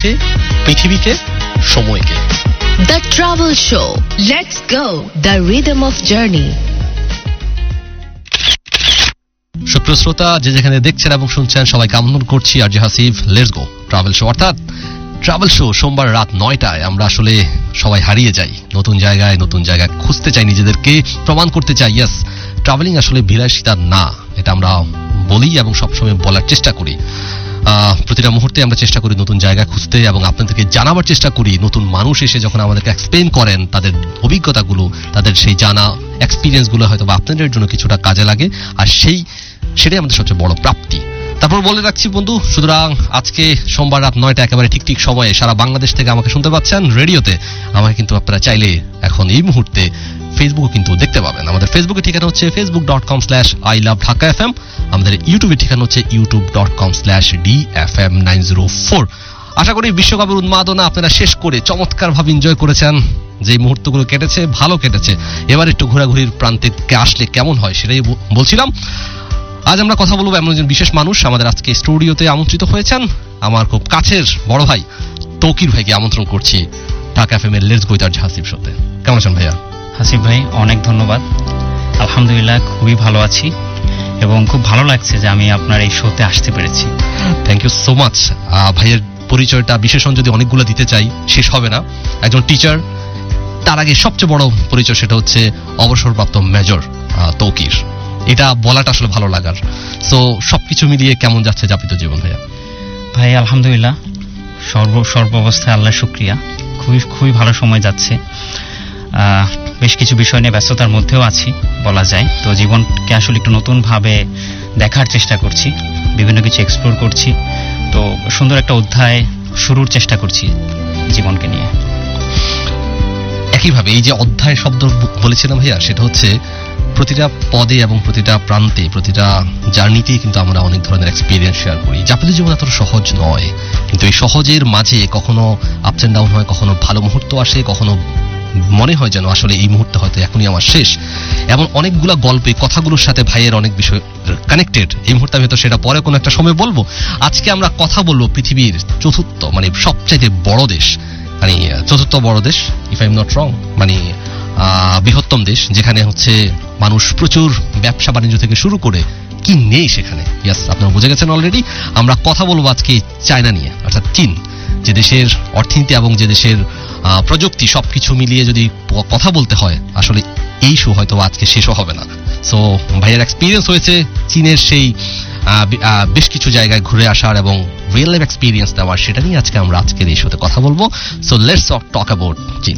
পৃথিবীকে, সময়কে। The travel show, let's go, the rhythm of journey. সুপ্রিয় শ্রোতা, যে যেখানে দেখছেন এবং শুনছেন সবাইকে আমন্ত্রণ করছি আর যে Hasif let's go travel show, অর্থাৎ ট্রাভেল শো। সোমবার রাত 9টায় আমরা আসলে সবাই হারিয়ে যাই, নতুন জায়গায় খুঁজতে চাই, নিজেদেরকে প্রমাণ করতে চাই। ইয়েস, ট্রাভেলিং আসলে বিলাসিতা না, এটা আমরা বলি এবং সবসময় বলার চেষ্টা করি। প্রতিটা মুহূর্তে আমরা চেষ্টা করি নতুন জায়গা খুঁজতে এবং আপনাদেরকে জানাবার চেষ্টা করি। নতুন মানুষ এসে যখন আমাদেরকে এক্সপ্লেইন করেন তাদের অভিজ্ঞতাগুলো, তাদের সেই জানা এক্সপিরিয়েন্সগুলো হয়তো বা আপনাদের জন্য কিছুটা কাজে লাগে, আর সেটাই আমাদের সবচেয়ে বড় প্রাপ্তি। তারপর বলে রাখছি বন্ধু, সুতরাং আজকে সোমবার রাত 9টা একেবারে ঠিক সময়ে সারা বাংলাদেশ থেকে আমাকে শুনতে পাচ্ছেন রেডিওতে। আমাকে কিন্তু আপনারা চাইলে এখন এই মুহূর্তে ফেসবুকে কিন্তু দেখতে পাবেন। আমাদের ফেসবুকের ঠিকানা হচ্ছে facebook.com/ilovedhakafm। আমাদের ইউটিউবের ঠিকানা হচ্ছে youtube.com/dfm904। আশা করি বিশ্বকাপের উন্মাদনা আপনারা শেষ করে চমৎকার ভাবে এনজয় করেছেন। যে মুহূর্তগুলো কেটেছে ভালো কেটেছে। এবার একটু ঘোরাঘুরির প্রান্তে আসলে কেমন হয় সেটাই বলছিলাম। আজ আমরা কথা বলবো এমন একজন বিশেষ মানুষ আমাদের আজকে স্টুডিওতে আমন্ত্রিত হয়েছেন। আমার খুব কাছের বড় ভাই তৌকির ভাইকে আমন্ত্রণ করছি ঢাকা এফএম এর লেটস গো তার হাসিফ শোতে। কেমন আছেন ভাইয়া? হাসিফ ভাই, অনেক ধন্যবাদ। আলহামদুলিল্লাহ, খুবই ভালো আছি এবং খুব ভালো লাগছে যে আমি আপনার এই শোতে আসতে পেরেছি। Thank you so much. ভাইয়ের পরিচয়টা বিশেষণ যদি অনেকগুলো দিতে চাই শেষ হবে না। একজন টিচার, তার আগে সবচেয়ে বড় পরিচয় সেটা হচ্ছে অবসরপ্রাপ্ত মেজর তৌকির। এটা বলাটা আসলে ভালো লাগার। সো সবকিছু মিলিয়ে কেমন যাচ্ছে যাপিত জীবন ভাইয়া? ভাই আলহামদুলিল্লাহ, সর্বাবস্থায় আল্লাহ শুকরিয়া, খুবই ভালো সময় যাচ্ছে। বেশ কিছু বিষয় নিয়ে ব্যস্ততার মধ্যেও আছি বলা যায়। তো জীবনকে আসলে একটু নতুনভাবে দেখার চেষ্টা করছি, বিভিন্ন কিছু এক্সপ্লোর করছি। তো সুন্দর একটা অধ্যায় শুরুর চেষ্টা করছি জীবনকে নিয়ে। একইভাবে এই যে অধ্যায় শব্দ বলেছিলাম ভাইয়া, সেটা হচ্ছে প্রতিটা পদে এবং প্রতিটা প্রান্তে, প্রতিটা জার্নিতেই কিন্তু আমরা অনেক ধরনের এক্সপিরিয়েন্স শেয়ার করি। যাপিত জীবন এত সহজ নয়, কিন্তু এই সহজের মাঝে কখনো আপস এন্ড ডাউন হয়, কখনো ভালো মুহূর্ত আসে, কখনো মনে হয় যেন আসলে এই মুহূর্তে হয়তো এখনই আমার শেষ। এমন অনেকগুলা গল্পে কথাগুলোর সাথে ভাইয়ের অনেক বিষয় কানেক্টেড। এই মুহূর্তে আমি হয়তো সেটা পরে কোনো একটা সময় বলবো। আজকে আমরা কথা বলবো পৃথিবীর চতুর্থ, মানে সবচাইতে বড় দেশ, মানে চতুর্থ বড় দেশ, if I am not wrong, মানে বৃহত্তম দেশ, যেখানে হচ্ছে মানুষ প্রচুর ব্যবসা বাণিজ্য থেকে শুরু করে কি নেই সেখানে। ইয়াস, আপনারা বুঝে গেছেন অলরেডি। আমরা কথা বলবো আজকে চায়না নিয়ে, অর্থাৎ চীন, যে দেশের অর্থনীতি এবং যে দেশের প্রযুক্তি সবকিছু মিলিয়ে যদি কথা বলতে হয়, আসলে এই শো হয়তো আজকে শেষও হবে না। সো ভাইয়ের এক্সপিরিয়েন্স হয়েছে চীনের সেই বেশ কিছু জায়গায় ঘুরে আসার এবং রিয়েল লাইফ এক্সপিরিয়েন্স দেওয়ার, সেটা নিয়ে আজকে আমরা আজকের এই শোতে কথা বলবো। সো লেটস টক অ্যাবাউট চীন।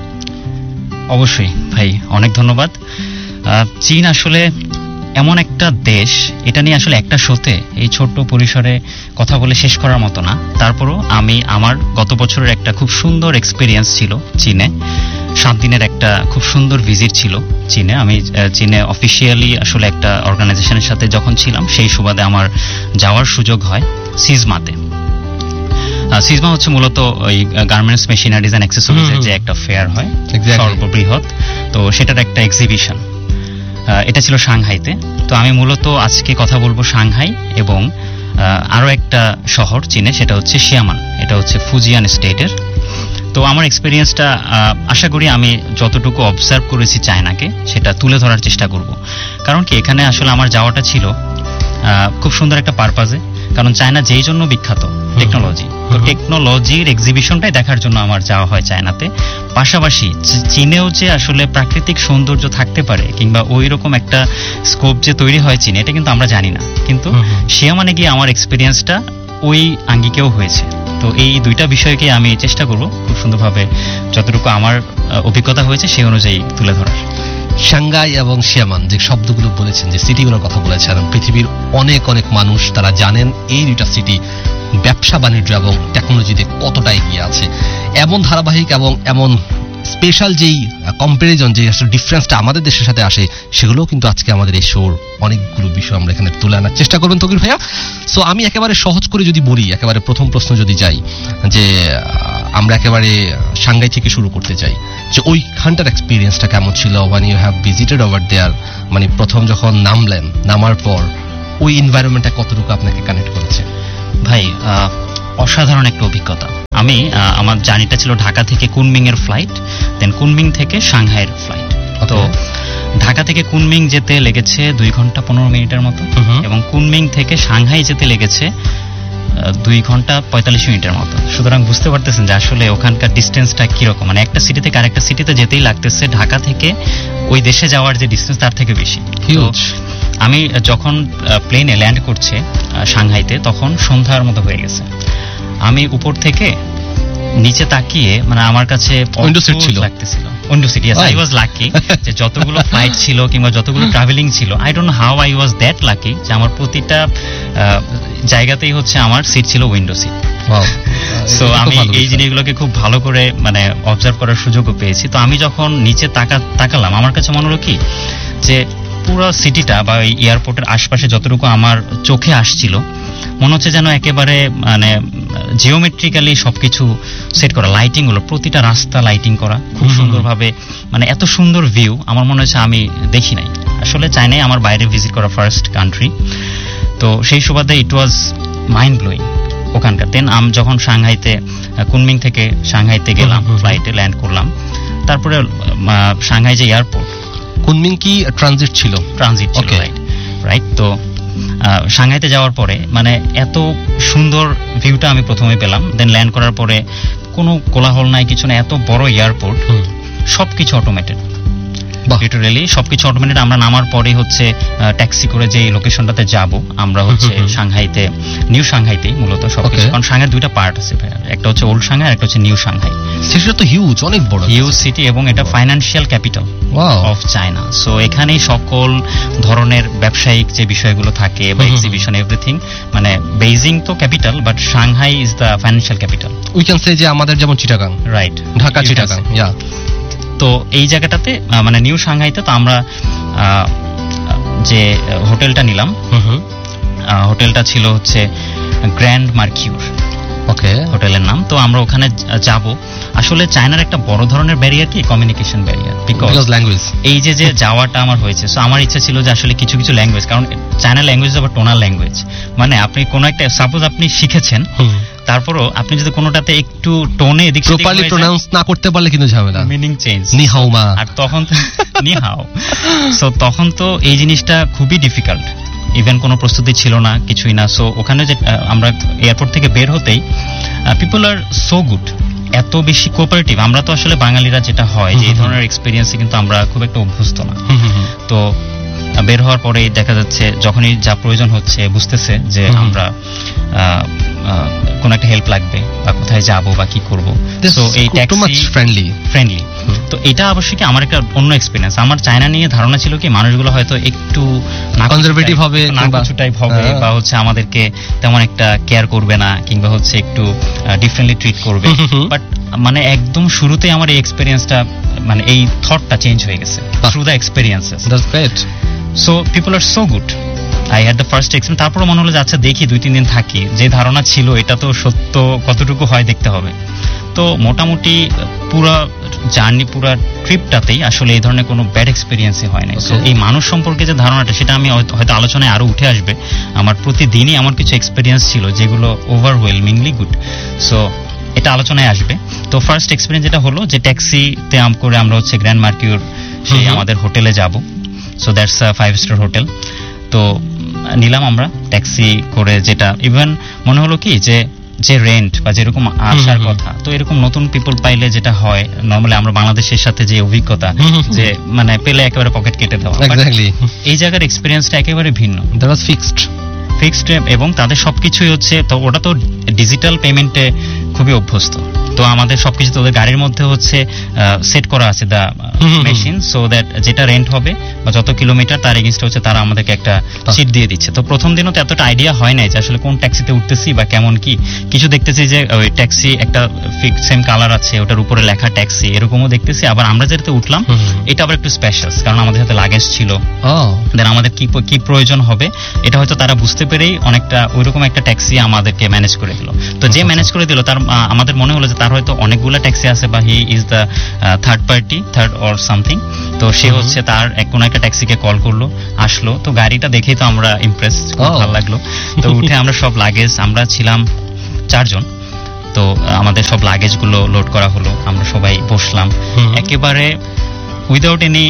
অবশ্যই ভাই, অনেক ধন্যবাদ। চীন আসলে এমন একটা দেশ, এটা নিয়ে আসলে একটা শোতে এই ছোট্ট পরিসরে কথা বলে শেষ করার মতো না। তারপরও আমার গত বছরের একটা খুব সুন্দর এক্সপিরিয়েন্স ছিল চীনে। 7 দিনের একটা খুব সুন্দর ভিজিট ছিল চীনে। আমি চীনে অফিসিয়ালি আসলে একটা অর্গানাইজেশনের সাথে যখন ছিলাম, সেই সুবাদে আমার যাওয়ার সুযোগ হয় সিজমাতে। সিজমা হচ্ছে মূলত ওই গার্মেন্টস, মেশিনারিজ এন্ড অ্যাক্সেসরিজের যে একটা ফেয়ার হয়, সর্ববৃহৎ, তো সেটার একটা এক্সিবিশন। এটা ছিল সাংহাইতে। তো আমি মূলত আজকে কথা বলবো সাংহাই এবং আরো একটা শহর চীনে, সেটা হচ্ছে শিয়ামান। এটা হচ্ছে ফুজিয়ান স্টেটের। তো আমার এক্সপিরিয়েন্সটা আশা করি আমি যতটুকু অবজার্ভ করেছি চায়নাকে, সেটা তুলে ধরার চেষ্টা করব। কারণ কি, এখানে আসলে আমার যাওয়াটা ছিল খুব সুন্দর একটা পারপাজে। কারণ চায়না যেই জন্য বিখ্যাত, টেকনোলজি, তো টেকনোলজির এক্সিবিশনটাই দেখার জন্য আমার যাওয়া হয় চায়নাতে। পাশাপাশি চীনেও যে আসলে প্রাকৃতিক সৌন্দর্য থাকতে পারে কিংবা ওই রকম একটা স্কোপ যে তৈরি হয় চীনে, এটা কিন্তু আমরা জানি না। কিন্তু শিয়ামানে গিয়ে আমার এক্সপিরিয়েন্সটা ওই আঙ্গিকেও হয়েছে। তো এই দুইটা বিষয়কে আমি চেষ্টা করব খুব সুন্দরভাবে যতটুকু আমার অভিজ্ঞতা হয়েছে সেই অনুযায়ী তুলে ধরার। সাংহাই এবং শিয়ামান যে শব্দগুলো বলেছেন, যে সিটিগুলোর কথা বলেছেন, পৃথিবীর অনেক অনেক মানুষ তারা জানেন এই দুইটা সিটি ব্যবসা বাণিজ্য এবং টেকনোলজিতে কতটা এগিয়ে আছে। এমন ধারাবাহিক এবং এমন স্পেশাল যেই কম্পারিজন, যে আসলে ডিফারেন্সটা আমাদের দেশের সাথে আসে, সেগুলোও কিন্তু আজকে আমাদের এই শোর অনেকগুলো বিষয় আমরা এখানে তুলে আনার চেষ্টা করবেন তকির ভাইয়া। সো আমি একেবারে সহজ করে যদি বলি, একেবারে প্রথম প্রশ্ন যদি যাই, যে আমরা একেবারে সাংহাই থেকে শুরু করতে চাই, যে ওইখানটার এক্সপিরিয়েন্সটা কেমন ছিল when you have visited over there, মানে প্রথম যখন নামার পর ওই এনভায়রনমেন্টটা কতটুকু আপনাকে কানেক্ট করেছে? ভাই অসাধারণ একটা অভিজ্ঞতা। আমি আমার জার্নিটা ছিল ঢাকা থেকে কুনমিং এর ফ্লাইট, দেন কুনমিং থেকে সাংহাইয়ের ফ্লাইট। তো ঢাকা থেকে কুনমিং যেতে লেগেছে 2 ঘন্টা 15 মিনিটের মতো, এবং কুনমিং থেকে সাংহাই যেতে লেগেছে 2 ঘন্টা 45 মিনিটের মতো। সুতরাং বুঝতে পারতেছেন যে আসলে ওখানকার ডিস্টেন্সটা কিরকম, মানে একটা সিটি থেকে আরেকটা সিটিতে যেতেই লাগতেছে ঢাকা থেকে ওই দেশে যাওয়ার যে ডিস্টেন্স তার থেকে বেশি। আমি যখন প্লেনে ল্যান্ড করছে সাংহাইতে তখন সন্ধ্যার মতো হয়ে গেছে। আমি উপর থেকে নিচে তাকিয়ে মানে আমার কাছে উইন্ডো সিট ছিল, লাগতেছিল window seat. Yes, I was lucky যে যতগুলো ফ্লাইট ছিল কিংবা যতগুলো ট্রাভেলিং ছিল, I don't know how I was that lucky যে আমার প্রতিটা জায়গাতেই হচ্ছে আমার সিট ছিল উইন্ডো সিট। সো আমি এই জিনিসগুলোকে খুব ভালো করে মানে অবজার্ভ করার সুযোগও পেয়েছি। তো আমি যখন নিচে তাকালাম আমার কাছে মনে হলো কি যে পুরো সিটিটা বা এই এয়ারপোর্টের আশপাশে যতটুকু আমার চোখে আসছিল মনে হচ্ছে যেন একেবারে মানে জিওমেট্রিক্যালি সবকিছু সেট করা, লাইটিং গুলো প্রতিটা রাস্তা লাইটিং করা খুব সুন্দরভাবে, মানে এত সুন্দর ভিউ আমার মনে হচ্ছে আমি দেখি নাই। আসলে চাইনাই আমার বাইরে ভিজিট করা ফার্স্ট কান্ট্রি, তো সেই সুবাদে ইট ওয়াজ মাইন্ড ব্লোয়িং ওখানকার। দেন আমি যখন সাংহাইতে কুনমিং থেকে সাংহাইতে গেলাম, ফ্লাইটে ল্যান্ড করলাম, তারপরে সাংহাই যে এয়ারপোর্ট, কুনমিং কি ট্রানজিট ছিল? ট্রানজিট ছিল, রাইট। তো সাংহাইতে যাওয়ার পরে মানে এত সুন্দর ভিউটা আমি প্রথমে পেলাম। দেন ল্যান্ড করার পরে কোনো কোলাহল নাই, কিছু না, এত বড় এয়ারপোর্ট, সবকিছু অটোমেটেড, লিটারালি সবকিছু অটোমেটেড। আমরা নামার পরে হচ্ছে ট্যাক্সি করে যে লোকেশনটাতে যাব আমরা হচ্ছে সাংহাইতে, নিউ সাংহাইতেই মূলত সবকিছু। কারণ সাংহাইয়ের 2টা পার্ট আছে, একটা হচ্ছে ওল্ড সাংহাই আর একটা হচ্ছে নিউ সাংহাই। সিটিটা তো হিউজ, অনেক বড় হিউজ সিটি, এবং এটা financial capital of China. So এখানেই সকল ধরনের ব্যবসায়িক যে বিষয়গুলো থাকে বা এক্সিবিশন এভরিথিং, মানে বেইজিং তো capital but Shanghai is the financial capital. We can say যে আমাদের যেমন চিটাগাং, রাইট, ঢাকা চিটাগাং, ইয়া। তো এই জায়গাটাতে মানে নিউ সাংহাইতে তো আমরা যে হোটেলটা নিলাম, হোটেলটা ছিল হচ্ছে গ্র্যান্ড মার্কিউর, ওকে হোটেলের নাম। তো আমরা ওখানে যাব। আসলে চায়নার একটা বড় ধরনের ব্যারিয়ার কি কমিউনিকেশন ব্যারিয়ার, বিকজ ল্যাঙ্গুয়েজ। এই যে যাওয়াটা আমার হয়েছে, সো আমার ইচ্ছা ছিল যে আসলে কিছু কিছু ল্যাঙ্গুয়েজ, কারণ চায়না ল্যাঙ্গুয়েজ আবার টোনাল ল্যাঙ্গুয়েজ, মানে আপনি কোনো একটা সাপোজ আপনি শিখেছেন, তারপরও আপনি যদি কোনোটাতে একটু টোনে এদিক সেদিক প্রপারলি প্রোনাউন্স না করতে পারলে কিন্তু ঝামেলা, মিনিং চেঞ্জ, নি হাও মা, আর তখন নি হাও। সো তখন তো এই জিনিসটা খুবই ডিফিকাল্ট, ইভেন কোনো প্রস্তুতি ছিল না, কিছুই না। সো ওখানে যে আমরা এয়ারপোর্ট থেকে বের হতেই পিপল আর সো গুড, এত বেশি কোঅপারেটিভ। আমরা তো আসলে বাঙালিরা যেটা হয় যে এই ধরনের এক্সপিরিয়েন্সে কিন্তু আমরা খুব একটা অভ্যস্ত না। তো বের হওয়ার পরে দেখা যাচ্ছে যখনই যা প্রয়োজন হচ্ছে বুঝতেছে যে আমরা কোন একটা হেল্প লাগবে বা কোথায় যাব বা কি করব। সো এই ট্যাক্সি ফ্রেন্ডলি। তো এটা অবশ্যই আমার একটা অন্য এক্সপিরিয়েন্স। আমার চায়না নিয়ে ধারণা ছিল কি মানুষগুলো হয়তো একটু কনজারভেটিভ হবে, কিছু টাইপ হবে, বা হচ্ছে আমাদেরকে তেমন একটা কেয়ার করবে না, কিংবা হচ্ছে একটু ডিফারেন্টলি ট্রিট করবে। বাট মানে একদম শুরুতেই আমার এই এক্সপিরিয়েন্সটা, মানে এই থটটা চেঞ্জ হয়ে গেছে through the experiences. So people R so good. I had the first experience. তারপরে মনে হলো যে আচ্ছা দেখি 2-3 দিন থাকি, যে ধারণা ছিল এটা তো সত্য কতটুকু হয় দেখতে হবে। তো মোটামুটি পুরো জার্নি, পুরো ট্রিপটাতেই আসলে এই ধরনের কোনো ব্যাড এক্সপিরিয়েন্সই হয় না। সো এই মানুষ সম্পর্কে যে ধারণাটা, সেটা আমি হয়তো আলোচনায় আরো উঠে আসবে। আমার প্রতিদিনই আমার কিছু এক্সপিরিয়েন্স ছিল যেগুলো ওভারওয়েলমিংলি গুড। সো এটা আলোচনায় আসবে। তো ফার্স্ট এক্সপিরিয়েন্স যেটা হলো যে ট্যাক্সিতে করে আমরা হচ্ছে গ্র্যান্ড মার্কিউর সেই আমাদের হোটেলে যাব। So that's a 5-স্টার hotel. তো নিলাম আমরা ট্যাক্সি করে, যেটা ইভেন মনে হলো কি যে রেন্ট বা যেরকম আসার কথা, তো এরকম নতুন পিপল পাইলে যেটা হয় নর্মালি আমরা বাংলাদেশের সাথে যে অভিজ্ঞতা, যে মানে পেলে একেবারে পকেট কেটে দেওয়া, এই জায়গার এক্সপিরিয়েন্সটা একেবারে ভিন্ন। দ্যাট ওয়াজ ফিক্সড, এবং তাদের সবকিছুই হচ্ছে, তো ওটা তো ডিজিটাল পেমেন্টে খুবই অভ্যস্ত। তো আমাদের সবকিছু তোদের গাড়ির মধ্যে হচ্ছে সেট করা আছে দ্য মেশিন, সো দ্যাট যেটা রেন্ট হবে বা যত কিলোমিটার তার এগেইনস্টে হচ্ছে তারা আমাদেরকে একটা সিট দিয়ে দিচ্ছে। তো প্রথম দিনও তো এতটা আইডিয়া হয় নাই যে আসলে কোন ট্যাক্সিতে উঠতেছি বা কেমন কি। কিছু দেখতেছি যে ওই ট্যাক্সি একটা সেম কালার আছে, ওটার উপরে লেখা ট্যাক্সি, এরকমও দেখতেছি। আবার আমরা যেটাতে উঠলাম এটা আবার একটু স্পেশাল, কারণ আমাদের হাতে লাগেজ ছিল। দেন আমাদের কি প্রয়োজন হবে এটা হয়তো তারা বুঝতে পেরেই অনেকটা ওইরকম একটা ট্যাক্সি আমাদেরকে ম্যানেজ করে দিল। তো যে ম্যানেজ করে দিল তার আমাদের মনে হলো যে তার হয়তো অনেকগুলো ট্যাক্সি আছে বা he is the third or something. তো সে হচ্ছে তার কোনো একটা ট্যাক্সিকে কল করলো, আসলো। তো গাড়িটা দেখেই তো আমরা ইমপ্রেস, ভালো লাগলো। তো উঠে আমরা সব লাগেজ, আমরা ছিলাম 4 জন। তো আমাদের সব লাগেজগুলো লোড করা হলো, আমরা সবাই বসলাম একেবারে উইদাউট এনি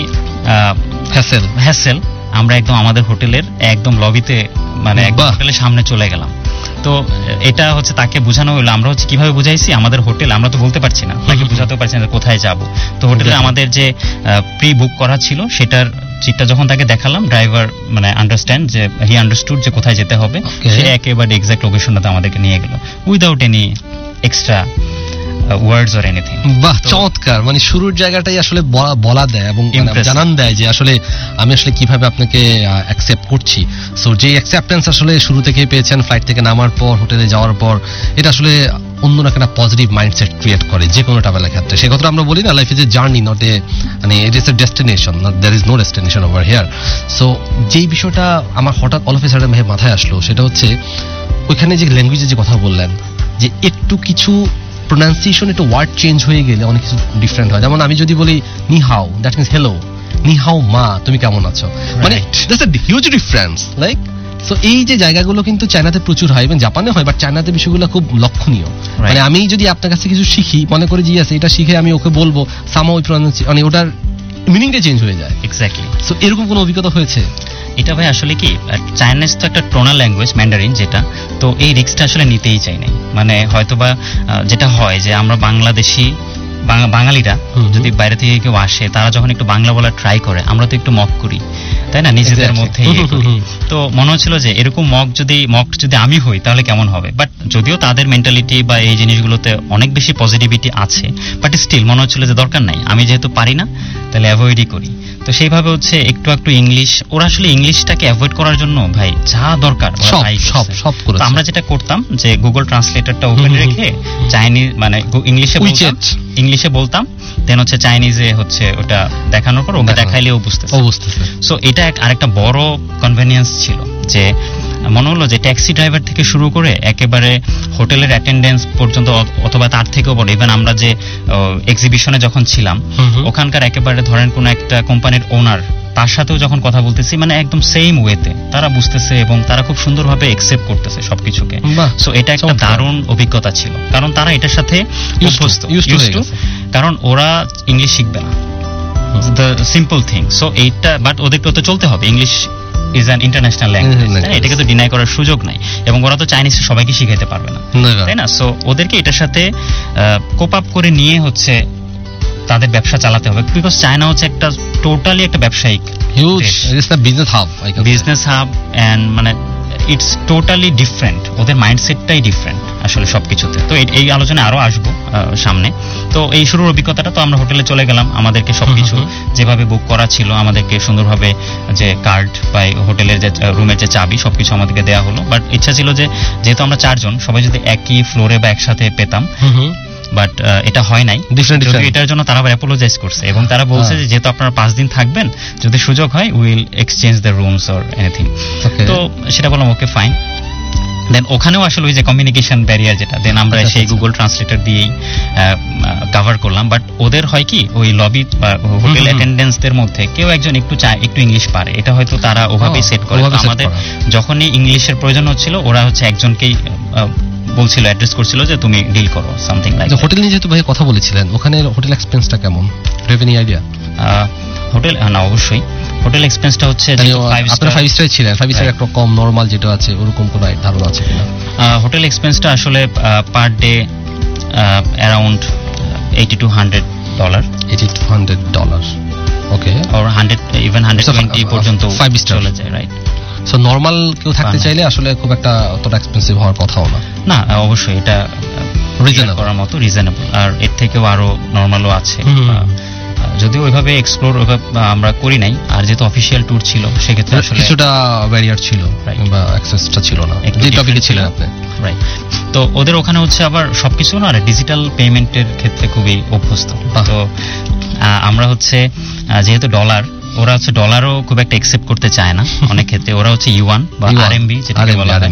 হ্যাসেল। আমরা একদম আমাদের হোটেলের একদম লবিতে, মানে হোটেলের সামনে চলে গেলাম। তো এটা হচ্ছে তাকে বোঝানো হলো, আমরা হচ্ছে কিভাবে বুঝাইছি আমাদের হোটেল, আমরা তো বলতে পারছি না, তাকে বোঝাতে পারছি না কোথায় যাব। তো হোটেলে আমাদের যে প্রি বুক করা ছিল সেটার চিটটা যখন তাকে দেখালাম, ড্রাইভার মানে আন্ডারস্ট্যান্ড যে হি আন্ডারস্টুড যে কোথায় যেতে হবে, সে একেবারে এক্সাক্ট লোকেশনটাতে আমাদেরকে নিয়ে গেল without any extra words or anything. বাহ, চমৎকার। মানে শুরুর জায়গাটাই আসলে বলা দেয় এবং জানান দেয় যে আসলে আমি আসলে কিভাবে আপনাকে অ্যাকসেপ্ট করছি। সো যে অ্যাকসেপ্টেন্স আসলে শুরু থেকে পেয়েছেন, ফ্লাইট থেকে নামার পর, হোটেলে যাওয়ার পর, এটা আসলে অন্যরকম একটা পজিটিভ মাইন্ডসেট ক্রিয়েট করে যে কোনো ট্রাভেলের ক্ষেত্রে। সে কথাটা আমরা বলি না, life is a journey, not a, মানে it is a destination, not there is no destination over here. So যেই বিষয়টা আমার হঠাৎ অল অফ এ সাডেন মাথায় আসলো, সেটা হচ্ছে ওইখানে যে ল্যাঙ্গুয়েজে যে কথা বললেন, যে একটু কিছু প্রোনাউন্সিয়েশন, একটু ওয়ার্ড চেঞ্জ হয়ে গেলে অনেক কিছু ডিফারেন্ট হয়। যেমন আমি যদি বলি নি হাও, দ্যাট মিনস হ্যালো, নি হাও মা, তুমি কেমন আছো, মানে that's a huge difference. Like so এই যে জায়গাগুলো কিন্তু চায়নাতে প্রচুর হয়, এবং জাপানে হয়, বাট চায়নাতে বিষয়গুলো খুব লক্ষণীয়। মানে আমি যদি আপনার কাছে কিছু শিখি, মনে করি যে আছে এটা শিখে আমি ওকে বলবো, সামা ওই প্রোনাউন্সিয়েশন, মানে ওটার মিনিংটা চেঞ্জ হয়ে যায়। এক্স্যাক্টলি। সো এরকম কোনো অভিজ্ঞতা হয়েছে? এটা ভাই আসলে কি, চাইনিজ তো একটা টোনাল ল্যাঙ্গুয়েজ, ম্যান্ডারিন যেটা, তো এই রিস্কটা আসলে নিতেই চাই নাই। মানে হয়তোবা যেটা হয় যে আমরা বাংলাদেশি বাঙালিরা যদি বাইরে থেকে কেউ আসে, তারা যখন একটু বাংলা বলা ট্রাই করে, আমরা তো একটু মক করি, তাই না, নিজেদের মধ্যে। তো মনে হচ্ছিল যে এরকম মক যদি আমি হই তাহলে কেমন হবে। বাট যদিও তাদের মেন্টালিটি বা এই জিনিসগুলোতে অনেক বেশি পজিটিভিটি আছে, বাট স্টিল মনে হচ্ছিল যে দরকার নাই, আমি যেহেতু পারি না তাহলে অ্যাভয়েডই করি। তো সেইভাবে হচ্ছে একটু ইংলিশ, ওরা আসলে ইংলিশটাকে অ্যাভয়েড করার জন্য ভাই যা দরকার সব করে। আমরা যেটা করতাম যে গুগল ট্রান্সলেটরটা ওপেন রেখে চাইনিজ মানে ইংলিশে বলতাম, দেন হচ্ছে চাইনিজে হচ্ছে ওটা দেখানোর পর ওকে দেখাইলেও বুঝতেছে। সো এটা আরেকটা বড় কনভেনিয়েন্স ছিল, যে মনে হলো যে ট্যাক্সি ড্রাইভার থেকে শুরু করে একেবারে হোটেলের অ্যাটেন্ডেন্স পর্যন্ত, অথবা তার থেকেও বড়, ইভেন আমরা যে এক্সিবিশনে যখন ছিলাম ওখানকার একেবারে ধরেন কোন একটা কোম্পানির ওনার, তার সাথেও যখন কথা বলতেছি, মানে একদম সেম ওয়েতে তারা বুঝতেছে এবং তারা খুব সুন্দরভাবে একসেপ্ট করতেছে সবকিছুকে। সো এটা একটা দারুণ অভিজ্ঞতা ছিল, কারণ তারা এটার সাথে অভ্যস্ত, কারণ ওরা ইংলিশ শিখবে না, দ্য সিম্পল থিং। সো এইটা, বাট ওদেরকে তো চলতে হবে, English is an international language, এটাকে তো ডিনাই করার সুযোগ নাই, এবং ওরা তো চাইনিজ সবাইকে শিখাইতে পারবে না, তাই না। সো ওদেরকে এটার সাথে কোপ আপ করে নিয়ে হচ্ছে তাদের ব্যবসা চালাতে হবে, বিকজ চায়না হচ্ছে একটা টোটালি একটা ব্যবসায়িক বিজনেস হাব, এন্ড মানে ইটস টোটালি ডিফারেন্ট, ওদের মাইন্ডসেটটাই ডিফারেন্ট আসলে সবকিছুতে। তো এই আলোচনায় আরো আসবো সামনে। তো এই শুরুর অভিজ্ঞতাটা, তো আমরা হোটেলে চলে গেলাম, আমাদেরকে সবকিছু যেভাবে বুক করা ছিল, আমাদেরকে সুন্দরভাবে যে কার্ড বা হোটেলের যে রুমের যে চাবি সবকিছু আমাদেরকে দেওয়া হলো। বাট ইচ্ছা ছিল যে যেহেতু আমরা 4 জন, সবাই যদি একই ফ্লোরে বা একসাথে পেতাম, বাট এটা হয় নাই। এটার জন্য তারা আবার অ্যাপোলোজাইজ করছে, এবং তারা বলছে যে যেহেতু আপনারা 5 দিন থাকবেন, যদি সুযোগ হয় will exchange the rooms or anything. তো সেটা বললাম ওকে ফাইন। দেন ওখানেও আসলে ওই যে কমিউনিকেশন ব্যারিয়ার যেটা, দেন আমরা সেই গুগল ট্রান্সলেটর দিয়েই কভার করলাম। বাট ওদের হয় কি, ওই লবি বা হোটেল অ্যাটেন্ডেন্সদের মধ্যে কেউ একজন একটু ইংলিশ পারে, এটা হয়তো তারা ওভাবেই সেট করে। আমাদের যখনই ইংলিশের প্রয়োজন হচ্ছিল, ওরা হচ্ছে একজনকেই বলছিল, অ্যাড্রেস করছিল যে তুমি ডিল করো, সামথিং লাইক। হোটেল নিয়ে যেহেতু ভাই কথা বলেছিলেন, ওখানে হোটেল এক্সপেন্সটা কেমন, রেভিনিউ আইডিয়া? হোটেল না, অবশ্যই হোটেল এক্সপেন্সটা হচ্ছে, আপনারা 5 স্টার ছিলেন, 5 স্টার একটা কম নরমাল যেটা আছে ওরকম কোনো ধারণা আছে কিনা? হোটেল এক্সপেন্সটা আসলে per day around $80 to $100, $80 to $100, okay, or 100 even 120 পর্যন্ত 5 স্টার চলে যায়, রাইট। সো নরমাল কেউ থাকতে চাইলে আসলে খুব একটা অতটা এক্সপেন্সিভ হওয়ার কথাও না। না, অবশ্যই এটা রিজনেবল করার মতো, রিজনেবল। আর এর থেকেও আরো নরমালও আছে, যদিও ওইভাবে এক্সপ্লোর আমরা করি নাই। আর যেহেতু অফিসিয়াল ট্যুর ছিল, সেক্ষেত্রে আসলে কিছুটা ব্যারিয়ার ছিল কিংবা অ্যাক্সেসটা ছিল না, যে টপিকে ছিলেন আপনি, রাইট। তো ওদের ওখানে হচ্ছে আবার সবকিছু না, আর ডিজিটাল পেমেন্টের ক্ষেত্রে খুবই অভ্যস্ত। তো আমরা হচ্ছে যেহেতু ডলার, ওরা হচ্ছে ডলারও খুব একটা অ্যাকসেপ্ট করতে চায় না অনেক ক্ষেত্রে, ওরা হচ্ছে ইউয়ান বা আরএমবি যেটাকে বলা হয়।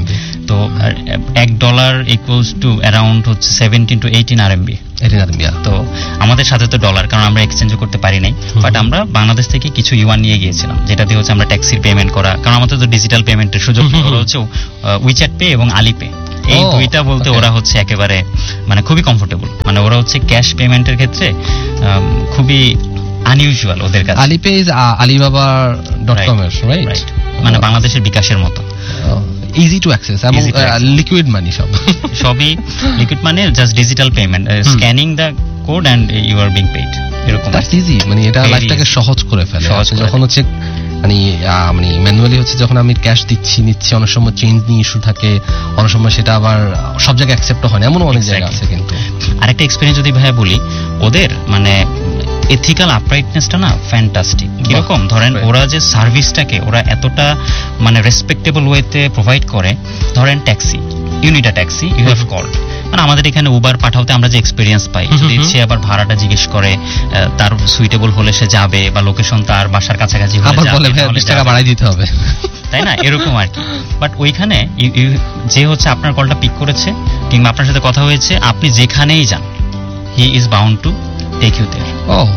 তো $1 ইকুয়ালস টু অ্যারাউন্ড হচ্ছে 17 to 18 RMB। তো আমাদের সাথে তো ডলার, কারণ আমরা এক্সচেঞ্জও করতে পারি নাই, বাট আমরা বাংলাদেশ থেকে কিছু ইউয়ান নিয়ে গিয়েছিলাম, যেটা দিয়ে হচ্ছে আমরা ট্যাক্সির পেমেন্ট করা, কারণ আমাদের তো ডিজিটাল পেমেন্টের সুযোগ হচ্ছে উইচ্যাট পে এবং আলিপে, এই দুইটা বলতে ওরা হচ্ছে একেবারে মানে খুবই কমফোর্টেবল, মানে ওরা হচ্ছে ক্যাশ পেমেন্টের ক্ষেত্রে খুবই আনইউজুয়াল ওদের কাছে। আলিপে ইজ alibaba.com, রাইট? মানে বাংলাদেশের বিকাশের মতো ইজি টু অ্যাক্সেস এবং লিকুইড মানি, সবই লিকুইড মানে just digital payment, scanning the code end you are being paid, এরকম। দ্যাটস ইজি, মানে এটা লাইফটাকে সহজ করে ফেলে। যখন হচ্ছে মানে ম্যানুয়ালি হচ্ছে যখন আমি ক্যাশ নিচ্ছি, অনেক সময় চেঞ্জ নিয়ে ইস্যু থাকে, অনেক সময় সেটা আবার সব জায়গায় অ্যাকসেপ্ট হয় না, এমন অনেক জায়গা আছে। কিন্তু আরেকটা এক্সপেরিয়েন্স যদি ভাইয়া বলি, ওদের মানে এথিক্যাল আপরাইটনেসটা না ফ্যান্টাস্টিক। কিরকম ধরেন ওরা যে সার্ভিসটাকে ওরা এতটা মানে রেসপেক্টেবল ওয়েতে প্রোভাইড করে, ধরেন taxi, you need a taxi, you have called, মানে আমাদের এখানে উবার পাঠাতে আমরা যে এক্সপেরিয়েন্স পাই, যদি সে আবার ভাড়াটা জিজ্ঞেস করে, তার সুইটেবল হলে সে যাবে, বা লোকেশন তার বাসার কাছাকাছি হলে বলে 20 টাকা বাড়াই দিতে হবে, তাই না, এরকম আর কি। বাট ওইখানে যে হচ্ছে আপনার কলটা পিক করেছে কিংবা আপনার সাথে কথা হয়েছে, আপনি যেখানেই যান, he is bound to take you there.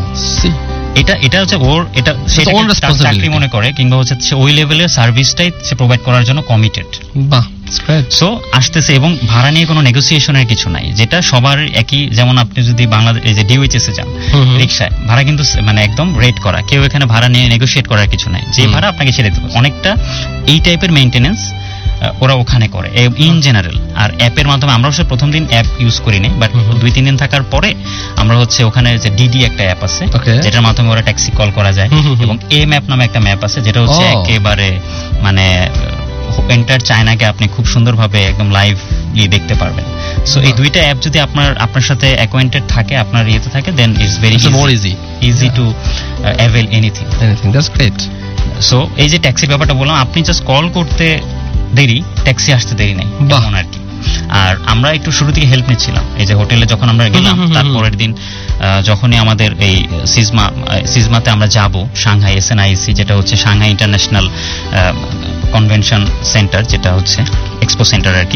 এটা হচ্ছে ওর, এটা সেটা চাকরি মনে করে, কিংবা হচ্ছে ওই লেভেলের সার্ভিসটাই সে প্রোভাইড করার জন্য কমিটেড। সো আসতেছে, এবং ভাড়া নিয়ে কোনো নেগোসিয়েশনের কিছু নাই, যেটা সবার একই। যেমন আপনি যদি বাংলাদেশ এই যে ডিওএইচএস এ যান রিক্সায়, ভাড়া কিন্তু মানে একদম রেট করা, কেউ এখানে ভাড়া নিয়ে নেগোসিয়েট করার কিছু নাই, যে ভাড়া আপনাকে ছেড়ে দেবে। অনেকটা এই টাইপের মেইনটেনেন্স ওরা ওখানে করে ইন জেনারেল। আর অ্যাপের মাধ্যমে আমরা অবশ্য প্রথম দিন অ্যাপ ইউজ করিনি, বাট 2-3 দিন থাকার পরে আমরা হচ্ছে ওখানে যে ডিডি একটা অ্যাপ আছে, যেটার মাধ্যমে ওরা ট্যাক্সি কল করা যায়, এবং এ ম্যাপ নামে একটা ম্যাপ আছে, যেটা হচ্ছে একেবারে মানে এন্টার চায়নাকে আপনি খুব সুন্দরভাবে একদম লাইভলি দেখতে পারবেন। সো এই দুইটা অ্যাপ যদি আপনার সাথে অ্যাকোয়েন্টেড থাকে, আপনার ইয়েতে থাকে, দেন it's very easy to avail anything. That's great. So এই যে ট্যাক্সির ব্যাপারটা বললাম, আপনি জাস্ট কল করতে দেরি, ট্যাক্সি আসতে দেরি নাই, এমন আর কি। আর আমরা একটু শুরু থেকে হেল্প নিচ্ছিলাম, এই যে হোটেলে যখন আমরা গেলাম, তারপরের দিন যখনই আমাদের এই সিজমাতে আমরা যাব, সাংহাই SNIEC, যেটা হচ্ছে সাংহাই ইন্টারন্যাশনাল কনভেনশন সেন্টার, যেটা হচ্ছে এক্সপো সেন্টার আর কি।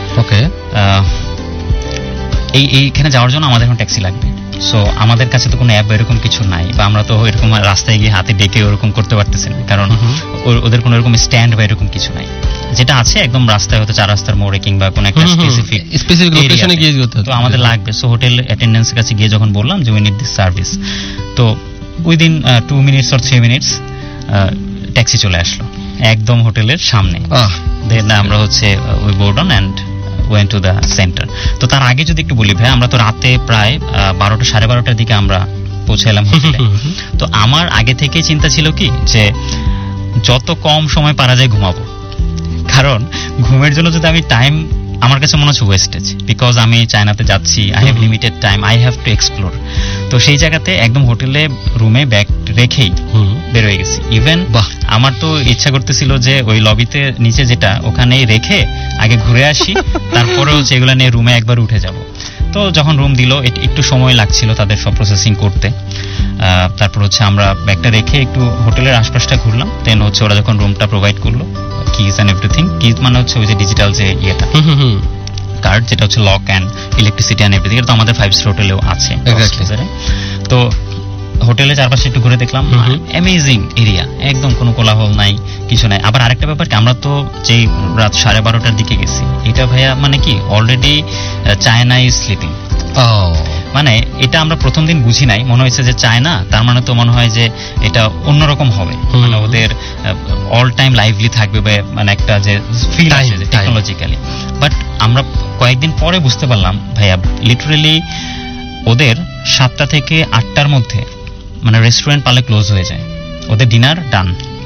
এইখানে যাওয়ার জন্য আমাদের এখন ট্যাক্সি লাগবে। সো আমাদের কাছে তো কোনো অ্যাপ এরকম কিছু নাই, বা আমরা তো এরকম রাস্তায় গিয়ে হাতে ডেকে ওরকম করতে পারতেছি না, কারণ ওদের কোনো এরকম স্ট্যান্ড বা এরকম কিছু নাই। যেটা আছে একদম রাস্তায়, হয়তো 4 রাস্তার মোড়ে কিংবা কোনো একটা স্পেসিফিক লোকেশনে গিয়ে যেতে হবে। তো আমাদের লাগবে। সো হোটেল অ্যাটেন্ডেন্সের কাছে গিয়ে যখন বললাম যে উই নিড দিস সার্ভিস, তো within 2 minutes or 3 minutes taxi চলে আসলো একদম হোটেলের সামনে। দেন আমরা হচ্ছে we board on and went to the centre. তো তার আগে যদি একটু বলি ভাই, আমরা তো রাতে প্রায় 12টা 12:30টার দিকে আমরা পৌঁছালাম হোটেলে। তো আমার আগে থেকেই চিন্তা ছিল কি, যে যত কম সময় পারা যায় ঘুমাবো, কারণ ঘুমের জন্য যদি আমি টাইম, আমার কাছে মনে হচ্ছে ওয়েস্টেজ, বিকজ আমি চায়নাতে যাচ্ছি, I have limited time, I have to explore. তো সেই জায়গাতে একদম হোটেলে রুমে ব্যাগ রেখেই বের হয়ে গেছি। ইভেন আমার তো ইচ্ছা করতেছিল যে ওই লবিতে নিচে যেটা, ওখানেই রেখে আগে ঘুরে আসি, তারপরে হচ্ছে এগুলো নিয়ে রুমে একবার উঠে যাব। তো যখন রুম দিল, একটু সময় লাগছিল তাদের সব প্রসেসিং করতে। তারপর হচ্ছে আমরা ব্যাগটা রেখে একটু হোটেলের আশপাশটা ঘুরলাম। দেন হচ্ছে ওরা যখন রুমটা প্রোভাইড করলো, কিজ অ্যান্ড এভরিথিং, কিজ মানে হচ্ছে ওই যে ডিজিটাল যে ইয়েটা, কার্ড, যেটা হচ্ছে lock and electricity and everything, এটা তো আমাদের 5 স্টার হোটেলেও আছে। তো হোটেলে চারপাশে একটু ঘুরে দেখলাম, অ্যামেজিং এরিয়া, একদম কোনো কোলাহল নাই, কিছু নাই। আবার আরেকটা ব্যাপার কি, আমরা তো যেই রাত 12:30টার দিকে গেছি, এটা ভাইয়া মানে কি অলরেডি চায়না ইজ স্লিপিং। মানে এটা আমরা প্রথম দিন বুঝি নাই, মনে হয়েছে যে চায়না, তার মানে তো মনে হয় যে এটা অন্যরকম হবে, মানে ওদের অল টাইম লাইভলি থাকবে, মানে একটা যে ফিল আছে যে টেকনোলজিক্যালি। বাট আমরা কয়েকদিন পরে বুঝতে পারলাম ভাইয়া, লিটারেলি ওদের 7টা থেকে 8টার মধ্যে মানে রেস্টুরেন্ট পালে ক্লোজ হয়ে যায়, ওদের ডিনার ডান।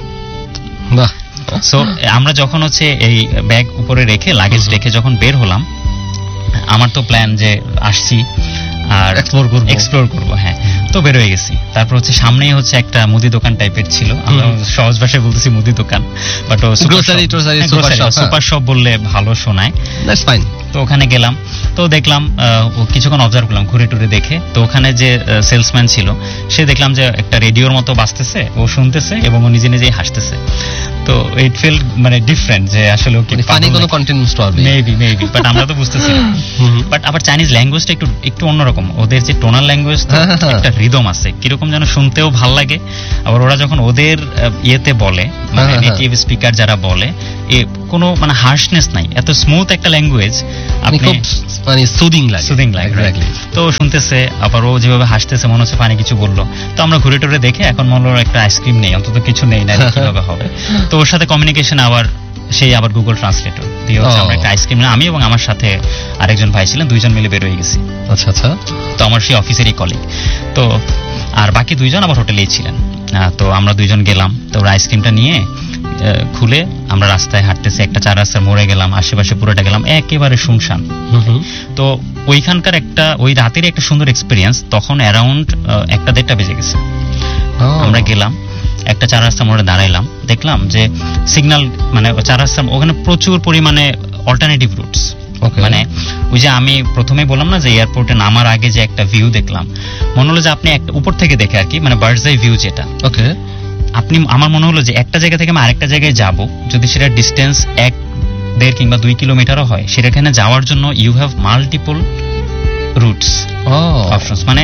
সো আমরা যখন হচ্ছে এই ব্যাগ উপরে রেখে, লাগেজ রেখে যখন বের হলাম, আমার তো প্ল্যান যে আসছি আর এক্সপ্লোর করবো, হ্যাঁ। তো বের হয়ে গেছি। তারপর হচ্ছে সামনেই হচ্ছে একটা মুদি দোকান টাইপের ছিল, আমরা সহজ ভাষায় বলতেছি মুদি দোকান, বাট সুপার শপ বললে ভালো শোনায়। তো ওখানে গেলাম, তো দেখলাম, কিছুক্ষণ অবজার্ভ করলাম ঘুরে টুরে দেখে। তো ওখানে যে সেলসম্যান ছিল, সে দেখলাম যে একটা রেডিওর মতো বাজতেছে, ও শুনতেছে এবং ও নিজে নিজেই হাসতেছে। তো ইট ফিল মানে ডিফারেন্ট যে আসলে ওকে ফানি কোনো কন্টেন্ট স্টোরি মেবি বাট আমরা তো বুঝতেছি না। বাট আবার চাইনিজ ল্যাঙ্গুয়েজটা একটু অন্যরকম, ওদের যে টোনাল ল্যাঙ্গুয়েজ একটা রিদম আছে, কিরকম যেন শুনতেও ভাল লাগে। আবার ওরা যখন ওদের ইয়েতে বলে, মানে নেটিভ স্পিকার যারা বলে, কোনো মানে হার্শনেস নাই, এত স্মুথ একটা ল্যাঙ্গুয়েজ, আপনি মানে সুদিং লাগে। তো শুনতেছে, আবার ও যেভাবে হাসতেছে মনে হচ্ছে পানি কিছু বললো। তো আমরা ঘুরে টুরে দেখে এখন মনে হলো একটা আইসক্রিম নেই, অন্তত কিছু নেই, না কিভাবে হবে। তো ওর সাথে কমিউনিকেশন আবার গুগল ট্রান্সলেটর দিয়ে হচ্ছে আমরা একটা আইসক্রিম, আমি এবং আমার সাথে আরেকজন ভাই ছিলেন, দুইজন মিলে বের হয়ে গেছি। আচ্ছা আচ্ছা। তো আমার সেই অফিসেরই কলিগ, তো আর বাকি দুইজন আবার হোটেলেই ছিলেন। তো আমরা দুইজন গেলাম, তো ওর আইসক্রিমটা নিয়ে খুলে আমরা রাস্তায় হাঁটতেছি, একটা 4 রাস্তার মোড়ে গেলাম, আশেপাশে পুরোটা গেলাম, একেবারে শুনশান। তো ওইখানকার ওই রাতের একটা সুন্দর এক্সপিরিয়েন্স। তখন অ্যারাউন্ড 1-1:30 বেজে গেছে। আমরা গেলাম, একটা 4 রাস্তা মোড়ে দাঁড়াইলাম, দেখলাম যে সিগন্যাল, মানে 4 রাস্তা ওখানে প্রচুর পরিমাণে অল্টারনেটিভ রুটস। মানে ওই যে আমি প্রথমে বললাম না যে এয়ারপোর্টে নামার আগে যে একটা ভিউ দেখলাম, মনে হলো যে আপনি একটা উপর থেকে দেখে আর কি, মানে বার্ডস আই ভিউ যেটা, ওকে, আপনি, আমার মনে হলো যে একটা জায়গা থেকে আমি আরেকটা জায়গায় যাব, যদি সেটা ডিস্টেন্স 1-1.5 কিংবা 2 কিলোমিটারও হয়, সেখানে যাওয়ার জন্য you have multiple roots options, মানে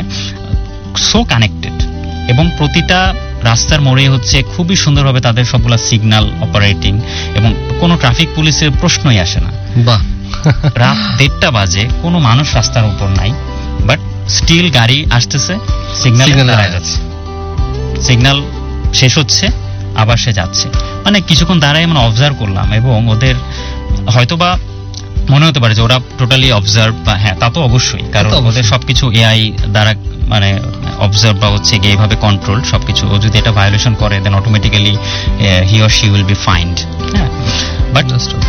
সো কানেক্টেড। এবং প্রতিটা রাস্তার মোড়ে হচ্ছে খুবই সুন্দরভাবে তাদের সবগুলা সিগন্যাল অপারেটিং, এবং কোনো ট্রাফিক পুলিশের প্রশ্নই আসে না। বাহ। রাত 1:30 বাজে, কোনো মানুষ রাস্তার উপর নাই, বাট স্টিল গাড়ি আসতেছে, সিগন্যাল দাঁড়ায় যাচ্ছে, সিগন্যাল শেষ হচ্ছে, আবার সে যাচ্ছে। মানে কিছুক্ষণ দাঁড়ায় আমরা অবজার্ভ করলাম, এবং ওদের হয়তোবা মনে হতে পারে যে ওরা টোটালি অবজার্ভ, বা হ্যাঁ তা তো অবশ্যই, কারণ ওদের সবকিছু এআই দ্বারা মানে অবজার্ভ বা হচ্ছে গিয়ে এইভাবে কন্ট্রোল সবকিছু। ও যদি এটা ভায়োলেশন করে দেন automatically he or she will be find. হ্যাঁ, বাট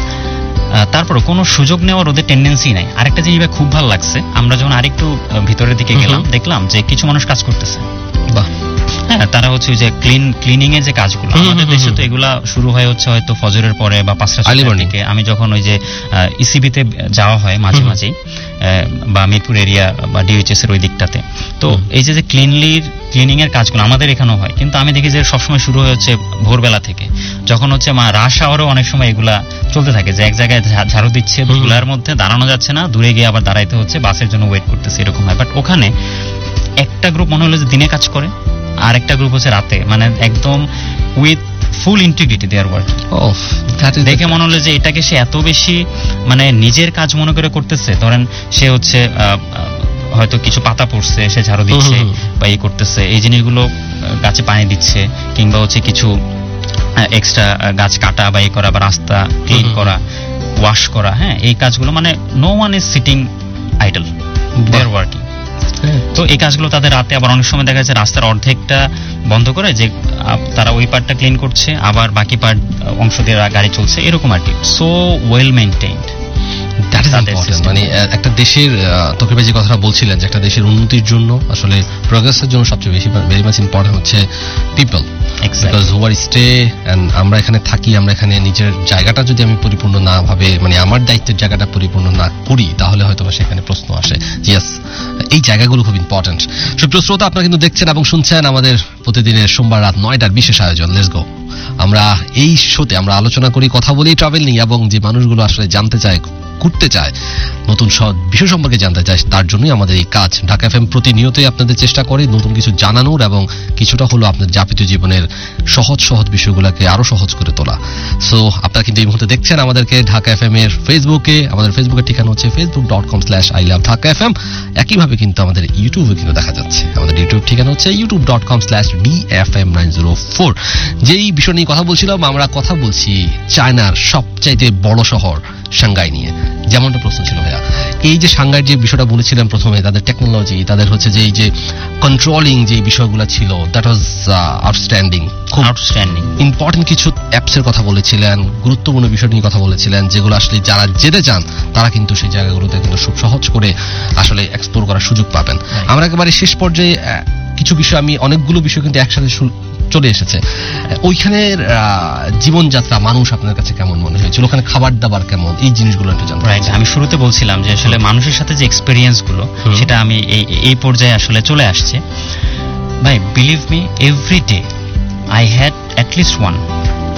তারপরে কোনো সুযোগ নেওয়ার ওদের টেন্ডেন্সি নাই। আরেকটা জিনিস খুব ভালো লাগছে, আমরা যখন আরেকটু ভিতরের দিকে গেলাম, দেখলাম যে কিছু মানুষ কাজ করতেছে। বাহ। হ্যাঁ, তারা হচ্ছে ওই যে ক্লিনিং এর যে কাজগুলো, আমাদের দেশে তো এগুলা শুরু হয় হচ্ছে হয়তো ফজরের পরে বা 5টা থেকে। আমি যখন ওই যে ইসিবিতে যাওয়া হয় মাঝে মাঝেই, বা মিরপুর এরিয়া বা ডিএইচএস এর ওই দিকটাতে, তো এই যে ক্লিনিং এর কাজগুলো আমাদের এখানেও হয়, কিন্তু আমি দেখি যে সবসময় শুরু হয়ে হচ্ছে ভোরবেলা থেকে, যখন হচ্ছে রাশ আওয়ারও অনেক সময় এগুলা চলতে থাকে, যে এক জায়গায় ঝাড়ু দিচ্ছে, ধুলার মধ্যে দাঁড়ানো যাচ্ছে না, দূরে গিয়ে আবার দাঁড়াইতে হচ্ছে, বাসের জন্য ওয়েট করতেছে, এরকম হয়। বাট ওখানে একটা গ্রুপ মনে হলো যে দিনে কাজ করে, আর একটা গ্রুপ হচ্ছে রাতে, মানে একদম with full integrity their work. দেখে মনে হলো যে এটাকে সে এত বেশি মানে নিজের কাজ মনে করে করতেছে। ধরেন সে হচ্ছে হয়তো কিছু পাতা পড়ছে, সে ঝাড়ু দিচ্ছে বা ই করতেছে, এই জিনিসগুলো গাছে পানি দিচ্ছে, কিংবা হচ্ছে কিছু এক্সট্রা গাছ কাটা বা ই করা, বা রাস্তা ক্লিন করা, ওয়াশ করা, হ্যাঁ, এই কাজগুলো, মানে no one is sitting idol, they are working. তো এই কাজগুলো তাদের রাতে, আবার অনেক সময় দেখা যাচ্ছে রাস্তার অর্ধেকটা বন্ধ করে যে তারা ওই পার্টটা ক্লিন করছে, আবার বাকি পার্ট অংশ দিয়ে গাড়ি চলছে, এরকম আর কি। So well maintained. That is important. মানে একটা দেশের, তোকে যে কথাটা বলছিলেন যে একটা দেশের উন্নতির জন্য, আসলে প্রোগ্রেসের জন্য সবচেয়ে বেশি ভেরি মাচ ইম্পর্টেন্ট হচ্ছে people, because who R stay, and আমরা এখানে থাকি, আমরা এখানে নিজের জায়গাটা যদি আমি পরিপূর্ণ না ভাবে, মানে আমার দায়িত্বের জায়গাটা পরিপূর্ণ না করি, তাহলে হয়তো সেখানে প্রশ্ন আসে। ইয়েস, এই জায়গাগুলো খুব ইম্পর্টেন্ট। সুপ্রিয় শ্রোতা, আপনারা কিন্তু দেখছেন এবং শুনছেন আমাদের প্রতিদিনের সোমবার রাত 9টার বিশেষ আয়োজন লেটস গো। আমরা এই শোতে আমরা আলোচনা করি, কথা বলি ট্রাভেল নিয়ে, এবং যে মানুষগুলো আসলে জানতে চায়, ঘুরতে চায়, নতুন বিষয় সম্পর্কে জানতে চায়, তার জন্যই আমাদের এই কাজ। ঢাকা এফএম প্রতিনিয়তই আপনাদের চেষ্টা করে নতুন কিছু জানানোর, এবং কিছুটা হলো আপনার যাপিত জীবনের সহজ বিষয়গুলোকে আরো সহজ করে তোলা। সো আপনারা কিন্তু এই মুহূর্তে দেখছেন আমাদেরকে ঢাকা এফএম এর ফেসবুকে। আমাদের ফেসবুকের ঠিকানা হচ্ছে facebook.com/iloveDhakaFM। একইভাবে কিন্তু আমাদের ইউটিউবে কিন্তু দেখা যাচ্ছে, আমাদের ইউটিউব ঠিকানা হচ্ছে youtube.com/DFM904। যেই বিষয় নিয়ে কথা বলছিলাম, আমরা কথা বলছি চায়নার সবচাইতে বড় শহর সাংহাই নিয়ে। যেমনটা প্রশ্ন ছিল ভাইয়া, এই যে সাংহাইয়ের যে বিষয়টা বলেছিলেন প্রথমে, তাদের টেকনোলজি, তাদের হচ্ছে যে এই যে কন্ট্রোলিং যে বিষয়গুলো ছিল, দ্যাট ওয়াজ আউটস্ট্যান্ডিং, খুব আউটস্ট্যান্ডিং। ইম্পর্টেন্ট কিছু অ্যাপসের কথা বলেছিলেন, গুরুত্বপূর্ণ বিষয় নিয়ে কথা বলেছিলেন, যেগুলো আসলে যারা যেতে চান তারা কিন্তু সেই জায়গাগুলোতে কিন্তু খুব সহজ করে আসলে এক্সপ্লোর করার সুযোগ পাবেন। আমরা একেবারে শেষ পর্যায়ে কিছু বিষয়, আমি অনেকগুলো বিষয় কিন্তু একসাথে চলে এসেছে। ওইখানের জীবনযাত্রা, মানুষ আপনার কাছে কেমন মনে হয়েছিল, ওখানে খাবার দাবার কেমন, এই জিনিসগুলো একটু জানতে চাই। আমি শুরুতে বলছিলাম যে আসলে মানুষের সাথে যে এক্সপেরিয়েন্স গুলো, সেটা আমি এই পর্যায়ে আসলে চলে আসছে। ভাই, believe me, every day I had at least one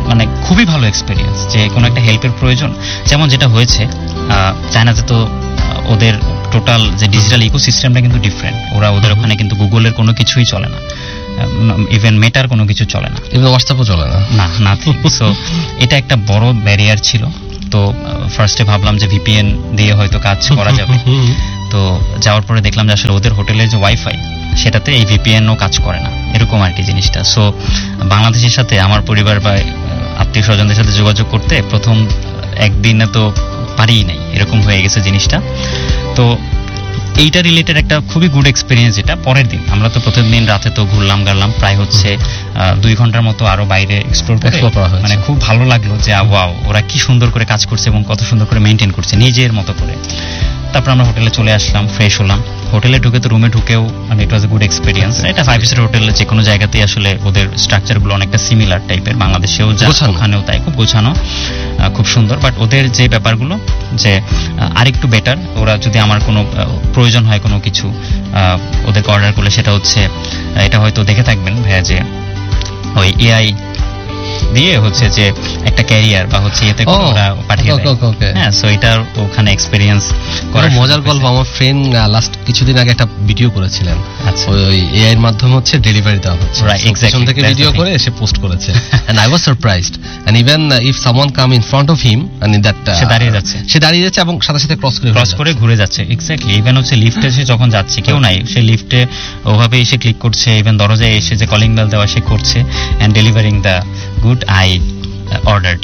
মানে খুবই ভালো এক্সপিরিয়েন্স, যে কোনো একটা হেল্পের প্রয়োজন, যেমন যেটা হয়েছে চায়নাতে তো ওদের টোটাল যে ডিজিটাল ইকোসিস্টেমটা কিন্তু ডিফারেন্ট। ওদের ওখানে কিন্তু গুগলের কোনো কিছুই চলে না, ইভেন মেটার কোনো কিছু চলে না, ইভেন হোয়াটসঅ্যাপও চলে না, নাথিং। সো এটা একটা বড় ব্যারিয়ার ছিল। তো ফার্স্টে ভাবলাম যে ভিপিএন দিয়ে হয়তো কাজ করা যাবে। তো যাওয়ার পরে দেখলাম যে আসলে ওদের হোটেলের যে ওয়াইফাই সেটাতে এই ভিপিএনও কাজ করে না, এরকম আর কি জিনিসটা। সো বাংলাদেশের সাথে আমার পরিবার বা আত্মীয় স্বজনদের সাথে যোগাযোগ করতে প্রথম একদিনে তো পারিই নাই, এরকম হয়ে গেছে জিনিসটা। তো এইটা রিলেটেড একটা খুবই গুড এক্সপিরিয়েন্স। যেটা পরের দিন আমরা তো প্রতিদিন রাতে তো ঘুরলাম গাড়লাম, প্রায় হচ্ছে 2 ঘন্টার মতো আরো বাইরে এক্সপ্লোর করা, মানে খুব ভালো লাগলো যে ওয়াও, ওরা কি সুন্দর করে কাজ করছে এবং কত সুন্দর করে মেনটেন করছে নিজের মতো করে। তারপর আমরা হোটেলে চলে আসলাম, ফ্রেশ হলাম। হোটেলে ঢুকে তো রুমে ঢুকেও মানে ইট ওয়াজ এ গুড এক্সপিরিয়েন্স। এটা 5 স্টার হোটেল, যে কোনো জায়গাতেই আসলে ওদের স্ট্রাকচারগুলো অনেকটা সিমিলার টাইপের, বাংলাদেশেও যা ওখানেও তাই, খুব গোছানো, খুব সুন্দর। বাট ওদের যে ব্যাপারগুলো যে আরেকটু বেটার, ওরা যদি আমার কোনো প্রয়োজন হয় কোনো কিছু ওদেরকে অর্ডার করলে, সেটা হচ্ছে এটা হয়তো দেখে থাকবেন ভাইয়া, যে ওই এআই দিয়ে হচ্ছে যে একটা ক্যারিয়ার বা হচ্ছে এতে করে ওরা পাঠিয়ে দেয়। হ্যাঁ, সো এটার ওখানে এক্সপেরিয়েন্স করার মজার গল্প। আমার ফ্রেন্ড লাস্ট কিছুদিন আগে একটা ভিডিও করেছিলেন, ওই এআই এর মাধ্যমে হচ্ছে ডেলিভারি দেওয়া হচ্ছে, পেছন থেকে ভিডিও করে এসে পোস্ট করেছে, and I was surprised, and even if someone come in front of him and that সে দাঁড়িয়ে যাচ্ছে এবং সাথে সাথে ক্রস করে ঘুরে যাচ্ছে। এক্স্যাক্টলি, ইভেন হচ্ছে লিফটে সে যখন যাচ্ছে, কেউ নাই, সে লিফটে ওভাবে এসে ক্লিক করছে, ইভেন দরজায় এসে যে কলিং বেল দেওয়া সে করছে, and delivering the good I ordered.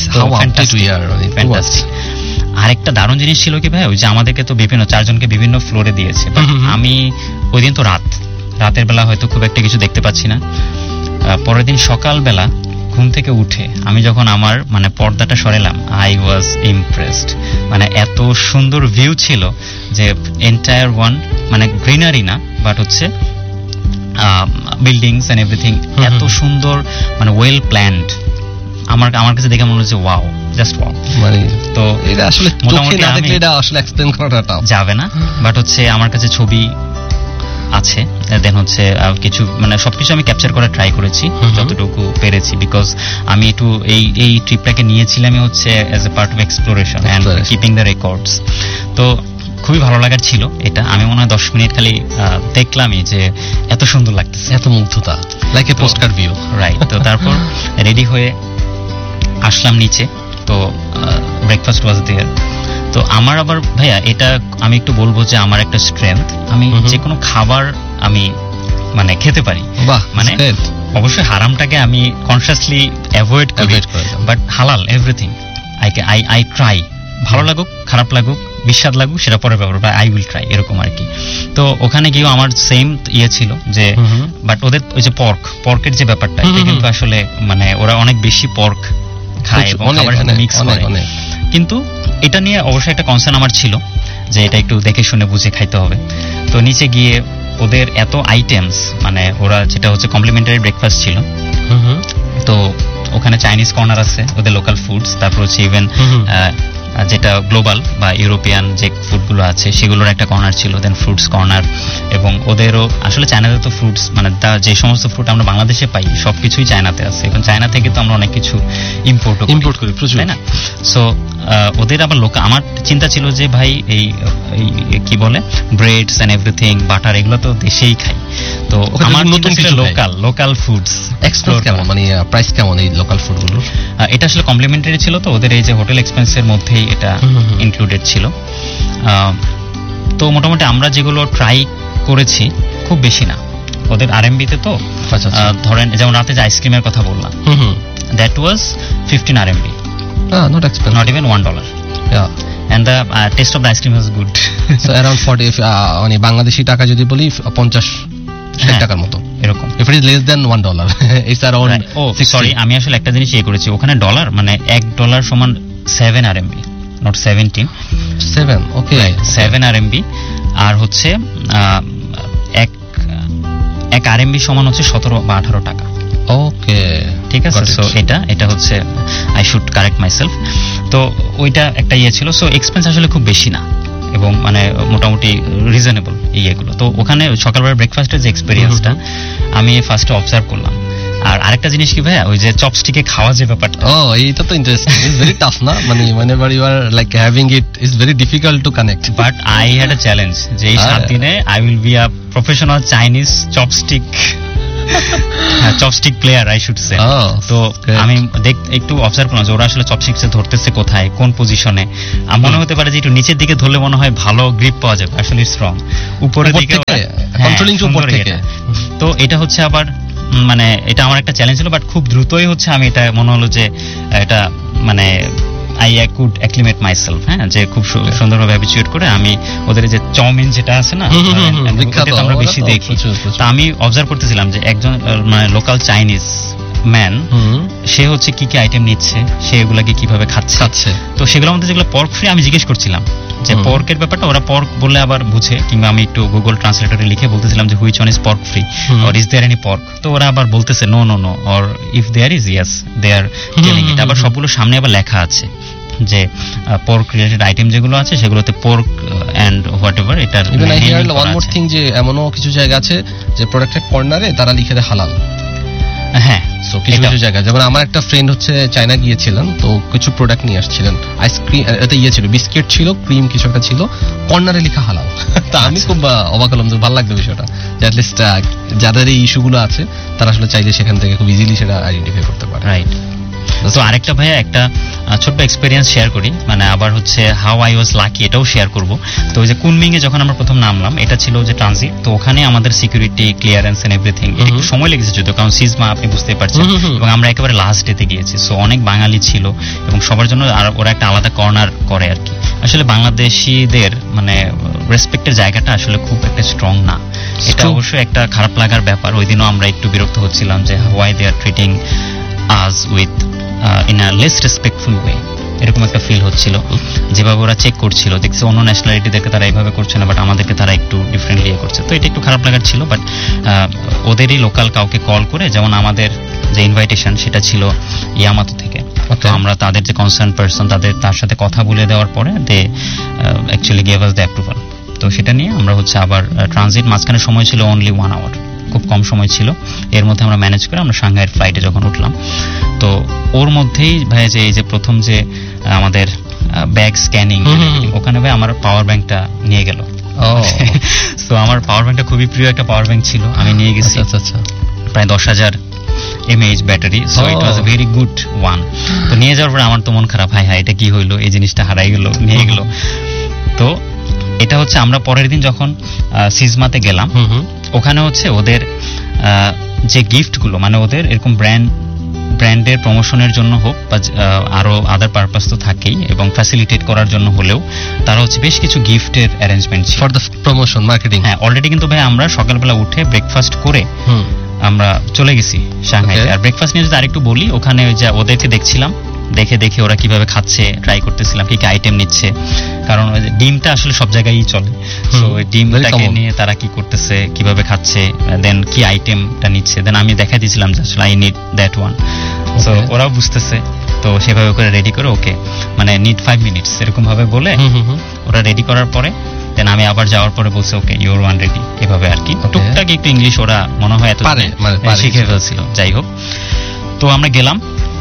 আরেকটা দারুণ জিনিস ছিল কি ভাই, ওই যে আমাদেরকে তো বিভিন্ন 4 জনকে বিভিন্ন ফ্লোরে দিয়েছে। আমি ওই দিন তো রাতের বেলা হয়তো খুব একটা কিছু দেখতে পাচ্ছি না। পরের দিন সকালবেলা ঘুম থেকে উঠে আমি যখন আমার মানে পর্দাটা সরালাম, আই ওয়াজ ইমপ্রেসড। মানে এত সুন্দর ভিউ ছিল যে এন্টায়ার ওয়ান, মানে গ্রিনারি না, বাট হচ্ছে বিল্ডিংস এন্ড এভরিথিং এত সুন্দর, মানে ওয়েল প্ল্যান্ড। আমার কাছে দেখে মনে হচ্ছে ওয়াও, জাস্ট ওয়াও। মানে তো এটা আসলে মোটামুটি না দেখলে এটা আসলে এক্সপ্লেইন করাটা যাবে না, বাট হচ্ছে আমার কাছে ছবি আছে, দেন হচ্ছে কিছু মানে সবকিছু আমি ক্যাপচার করার ট্রাই করেছি যতটুকু পেরেছি, বিকজ আমি একটু এই ট্রিপটাকে নিয়েছিলাম হচ্ছে as a part of exploration and keeping the records. তো খুবই ভালো লাগার ছিল এটা। আমি মনে হয় 10 মিনিট খালি দেখলামই যে এত সুন্দর লাগতেছে, এত মুগ্ধতা, like a postcard view, right. তো তারপর রেডি হয়ে আসলাম নিচে, তো ব্রেকফাস্ট ওয়াজ দেয়ার। তো আমার আবার ভাইয়া এটা আমি একটু বলবো যে আমার একটা স্ট্রেংথ, আমি যে কোনো খাবার আমি মানে খেতে পারি, মানে অবশ্যই হারামটাকে আমি কনসিয়াসলি অ্যাভয়েড করি, বাট হালাল এভরিথিং আই ট্রাই। ভালো লাগুক খারাপ লাগুক বিস্বাদ লাগুক সেটা পরে ব্যাপার, বা আই উইল ট্রাই, এরকম আর কি। তো ওখানে গিয়েও আমার সেম ছিল যে, বাট ওদের ওই যে পর্কের যে ব্যাপারটা, এটা কিন্তু আসলে মানে ওরা অনেক বেশি পর্ক খায় এবং খাবারের সাথে মিক্স করে, কিন্তু এটা নিয়ে অবশ্যই একটা কনসার্ন আমার ছিল যে এটা একটু দেখে শুনে বুঝে খাইতে হবে। তো নিচে গিয়ে ওদের এত আইটেমস, মানে ওরা যেটা হচ্ছে কমপ্লিমেন্টারি ব্রেকফাস্ট ছিল, তো ওখানে চাইনিজ কর্নার আছে, ওদের লোকাল ফুডস, তারপর হচ্ছে ইভেন যেটা গ্লোবাল বা ইউরোপিয়ান যে ফুডগুলো আছে সেগুলোর একটা কর্নার ছিল, দেন ফ্রুটস কর্নার। এবং ওদেরও আসলে চায়নাতে তো ফ্রুটস মানে যে সমস্ত ফ্রুট আমরা বাংলাদেশে পাই সবকিছুই চায়নাতে আছে, এবং চায়না থেকে তো আমরা অনেক কিছু ইম্পোর্ট করি প্রচুর, তাই না? সো ওদের আবার আমার চিন্তা ছিল যে ভাই এই কি বলে ব্রেডস এন্ড এভরিথিং, বাটার, এগুলো তো দেশেই খাই। তো আমার নতুন কিছু লোকাল ফুডস এক্সপ্লোর কেমন, মানে প্রাইস কেমন এই লোকাল ফুডগুলোর? এটা আসলে কমপ্লিমেন্টারি ছিল, তো ওদের এই যে হোটেল এক্সপেন্সের মধ্যেই এটা ইনক্লুডেড ছিল। তো মোটামুটি আমরা যেগুলো ট্রাই করেছি খুব বেশি না, ওদের RMB-তে তো ধরেন যেমন রাতে যে আইসক্রিমের কথা বললাম, that was 15 RMB, not expensive, not even $1. Yeah, and the taste of the ice cream was good. So around 40, মানে বাংলাদেশি টাকা যদি বলি 50-60 টাকার মতো এরকম। If it is less than $1, it's around 60. Sorry, আমি আসলে একটা জিনিস করেছি, ওখানে ডলার মানে $1 সমান 7 RMB, not 17. 7, okay, 7 RMB। আর হচ্ছে এক RMB সমান হচ্ছে 17 বা 18 টাকা। ওকে, ঠিক আছে। সো এটা হচ্ছে আই শুড কারেক্ট মাইসেলফ। তো ওইটা একটা ছিল। সো এক্সপেন্স আসলে খুব বেশি না এবং মানে মোটামুটি রিজনেবল এইগুলো। তো ওখানে সকালবেলা ব্রেকফাস্টের যে এক্সপিরিয়েন্সটা আমি ফার্স্টে অবজার্ভ করলাম, আর আরেকটা জিনিস কি ভাইয়া, ওই যে চপস্টিকে খাওয়া যে ব্যাপারটা, এইটা তো ইন্টারেস্টিং, ইটস ভেরি টাফ না, মানে whenever you are like having it, it's very difficult to connect. But I had a challenge যে এই 7 দিনে I will be a professional Chinese chopstick player I should say. তো আমি একটু observe করলাম যে ওরা আসলে চপস্টিক্সে ধরতেছে কোথায়, কোন পজিশনে। মনে হতে পারে যে একটু নিচের দিকে ধরলে মনে হয় ভালো গ্রিপ পাওয়া যাবে, আসলে ইটস রং, উপরের দিকে কন্ট্রোলিং টু উপর থেকে। তো এটা হচ্ছে আবার মানে এটা আমার একটা চ্যালেঞ্জ ছিল, বাট খুব দ্রুতই হচ্ছে আমি এটা মনে হলো যে এটা মানে I could acclimate myself, হ্যাঁ, যে খুব সুন্দরভাবে হ্যাবিচুয়েট করে আমি ওদের যে চাউমিন যেটা আছে না, আমরা বেশি দেখি। তা আমি অবজার্ভ করতেছিলাম যে একজন মানে লোকাল চাইনিজ ম্যান, সে হচ্ছে কি কি আইটেম নিচ্ছে, সে এগুলাকে কিভাবে খাচ্ছে। তো সেগুলোর মধ্যে যেগুলো পর্ক ফ্রি, আমি জিজ্ঞেস করছিলাম যে পর্কের ব্যাপারটা, ওরা পর্ক বললে আবার বুঝে, কিংবা আমি একটু গুগল ট্রান্সলেটরে লিখে বলতেছিলাম যে which one is pork free or is there any pork. তো ওরা আবার বলতেছে no no no, or if there is yes they are telling ইট। আবার সবগুলো সামনে আবার লেখা আছে যে পর্ক রিলেটেড আইটেম যেগুলো আছে সেগুলোতে পর্ক এন্ড হোয়াট এভার। এটার ওয়ান মোর থিং, যে এমনও কিছু জায়গা আছে যে প্রোডাক্টের কর্নারে তারা লিখে দেয় হালাল। হ্যাঁ, কিছু কিছু জায়গায়, যেমন আমার একটা ফ্রেন্ড হচ্ছে চায়না গিয়েছিলেন, তো কিছু প্রোডাক্ট নিয়ে আসছিলেন, আইসক্রিম, এটা ছিল বিস্কিট ছিল, ক্রিম কিছু একটা ছিল, কর্নারে লেখা হালাল। তা আমি খুব অবাক হলাম, যে ভালো লাগলো বিষয়টা, যে অ্যাটলিস্ট যাদের এই ইস্যুগুলো আছে তারা আসলে চাইলে সেখান থেকে খুব ইজিলি সেটা আইডেন্টিফাই করতে পারে। রাইট। তো আরেকটা ভাইয়া একটা ছোট্ট এক্সপেরিয়েন্স শেয়ার করি, মানে আবার হচ্ছে হাউ আই ওয়াজ লাকি, এটাও শেয়ার করব। তো ওই যে কুনমিং এ যখন আমরা প্রথম নামলাম, এটা ছিল যে ট্রানজিট, তো ওখানে আমাদের সিকিউরিটি ক্লিয়ারেন্স এন্ড এভরিথিং একটু সময় লেগেছে যদিও, কারণ সিজমা আপনি বুঝতেই পারছেন, এবং আমরা একেবারে লাস্ট ডেতে গিয়েছি, সো অনেক বাঙালি ছিল এবং সবার জন্য আর ওরা একটা আলাদা কর্নার করে আর কি। আসলে বাংলাদেশিদের মানে রেসপেক্টের জায়গাটা আসলে খুব একটা স্ট্রং না, এটা অবশ্যই একটা খারাপ লাগার ব্যাপার। ওই দিনও আমরা একটু বিরক্ত হচ্ছিলাম যে why they R treating us with in a less respectful way, এরকম একটা ফিল হচ্ছিল। যেভাবে ওরা চেক করছিল, দেখছে অন্য ন্যাশনালিটিদেরকে তারা এইভাবে করছে না, বাট আমাদেরকে তারা একটু ডিফারেন্টলি করছে, তো এটা একটু খারাপ লাগার ছিল। বাট ওদেরই লোকাল কাউকে কল করে, যেমন আমাদের যে ইনভাইটেশন সেটা ছিল ইয়ামাতো থেকে, তো আমরা তাদের যে কনসার্ন পারসন তার সাথে কথা বলে দেওয়ার পরে they actually gave us the approval. তো সেটা নিয়ে আমরা হচ্ছে আবার ট্রানজিট, মাঝখানে সময় ছিল অনলি 1 আওয়ার, খুব কম সময় ছিল, এর মধ্যে আমরা ম্যানেজ করে আমরা সাংহাইয়ের ফ্লাইটে যখন উঠলাম, তো ওর মধ্যেই ভাই যে এই যে প্রথম যে আমাদের ব্যাগ স্ক্যানিং, ওখানে ভাই আমার পাওয়ার ব্যাংকটা নিয়ে গেল। তো আমার পাওয়ার ব্যাংকটা খুবই প্রিয় একটা পাওয়ার ব্যাংক ছিল, আমি নিয়ে গেছি, প্রায় 10,000 mAh battery, so it was a very good one. তো নিয়ে যাওয়ার পরে আমার তো মন খারাপ, হাই এটা কি হইলো, এই জিনিসটা হারাই গেল, নিয়ে গেল। তো এটা হচ্ছে আমরা পরের দিন যখন সিজমাতে গেলাম, ওখানে হচ্ছে ওদের যে গিফটগুলো, মানে ওদের এরকম ব্র্যান্ডের প্রমোশনের জন্য হোক বা আরো আদার পারপাস তো থাকেই, এবং ফ্যাসিলিটেট করার জন্য হলেও তারা হচ্ছে বেশ কিছু গিফটের অ্যারেঞ্জমেন্ট ছিল ফর দ্য প্রমোশন মার্কেটিং। হ্যাঁ, অলরেডি কিন্তু ভাই আমরা সকালবেলা উঠে ব্রেকফাস্ট করে আমরা চলে গেছি সাংহাইতে। আর ব্রেকফাস্ট নিয়ে যদি আরেকটু বলি, ওখানে ওই যে ওদেরকে দেখছিলাম, দেখে ওরা কিভাবে খাচ্ছে ট্রাই করতেছিলাম, কি কি আইটেম নিচ্ছে, কারণ ওই ডিমটা আসলে সব জায়গায় চলে, তো ওই ডিমটাকে নিয়ে তারা কি করতেছে, কিভাবে খাচ্ছে, দেন কি আইটেমটা নিচ্ছে, দেন আমি দেখাই দিয়েছিলাম যে আসলে আই নিড দ্যাট ওয়ান। তো ওরাও বুঝতেছে, তো সেভাবে করে রেডি করে ওকে মানে নিড 5 মিনিটস এরকম ভাবে বলে ওরা রেডি করার পরে দেন আমি আবার যাওয়ার পরে বলছে ওকে ইউর ওয়ান রেডি, এভাবে আর কি। টুকটাক একটু ইংলিশ ওরা মনে হয় এত শিখে ফেলছিল, যাই হোক। তো আমরা গেলাম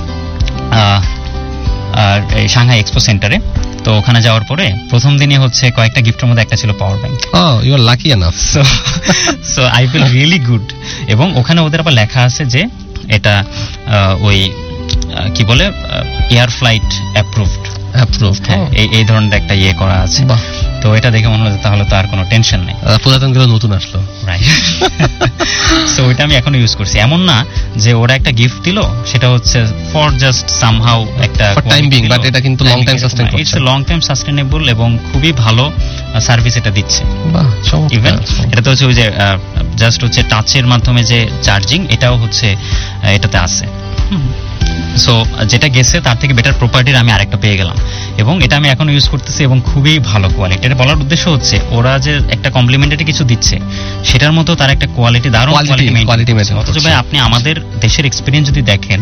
আর সাংহাই এক্সপো সেন্টারে। তো ওখানে যাওয়ার পরে প্রথম দিনই হচ্ছে কয়েকটা গিফটের মধ্যে একটা ছিল power bank. You R lucky enough. So I feel really good. এবং ওখানে ওদের আবার লেখা আছে যে এটা ওই কি বলে এয়ার ফ্লাইট অ্যাপ্রুভড, এই ধরনের একটা ইয়ে করা আছে। তো এটা দেখে মনে হচ্ছে তাহলে তো আর কোনো টেনশন নেই, পুরাতন গুলো নতুন আসলো, রাইট। সো ওইটা আমি এখনো ইউজ করছি। এমন না যে ওরা একটা গিফট দিল সেটা হচ্ছে ফর জাস্ট সামহাউ একটা টাইম বিং, বাট এটা কিন্তু লং টাইম সাস্টেইন করছে, ইটস লং টাইম সাস্টেইনেবল এবং খুবই ভালো সার্ভিস এটা দিচ্ছে। বাহ, চমৎকার। ইভেন এটা তো হচ্ছে ওই যে জাস্ট হচ্ছে টাচের মাধ্যমে যে চার্জিং, এটাও হচ্ছে এটাতে আছে। সো যেটা গেছে তার থেকে বেটার প্রপার্টির আমি আরেকটা পেয়ে গেলাম, এবং এটা আমি এখন ইউজ করতেছি এবং খুবই ভালো কোয়ালিটি। এটা বলার উদ্দেশ্য হচ্ছে ওরা যে একটা কমপ্লিমেন্টারি কিছু দিচ্ছে সেটার মতো তার একটা কোয়ালিটি, দারুণ কোয়ালিটি মেনটেন। অথচ ভাই আপনি আমাদের দেশের এক্সপেরিয়েন্স যদি দেখেন,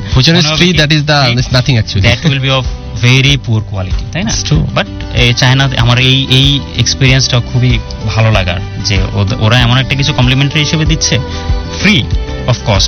that will be of very poor quality, তাই না? বাট চায়না আমার এই এক্সপিরিয়েন্সটা খুবই ভালো লাগার, যে ওরা এমন একটা কিছু কমপ্লিমেন্টারি হিসেবে দিচ্ছে, free of cost, but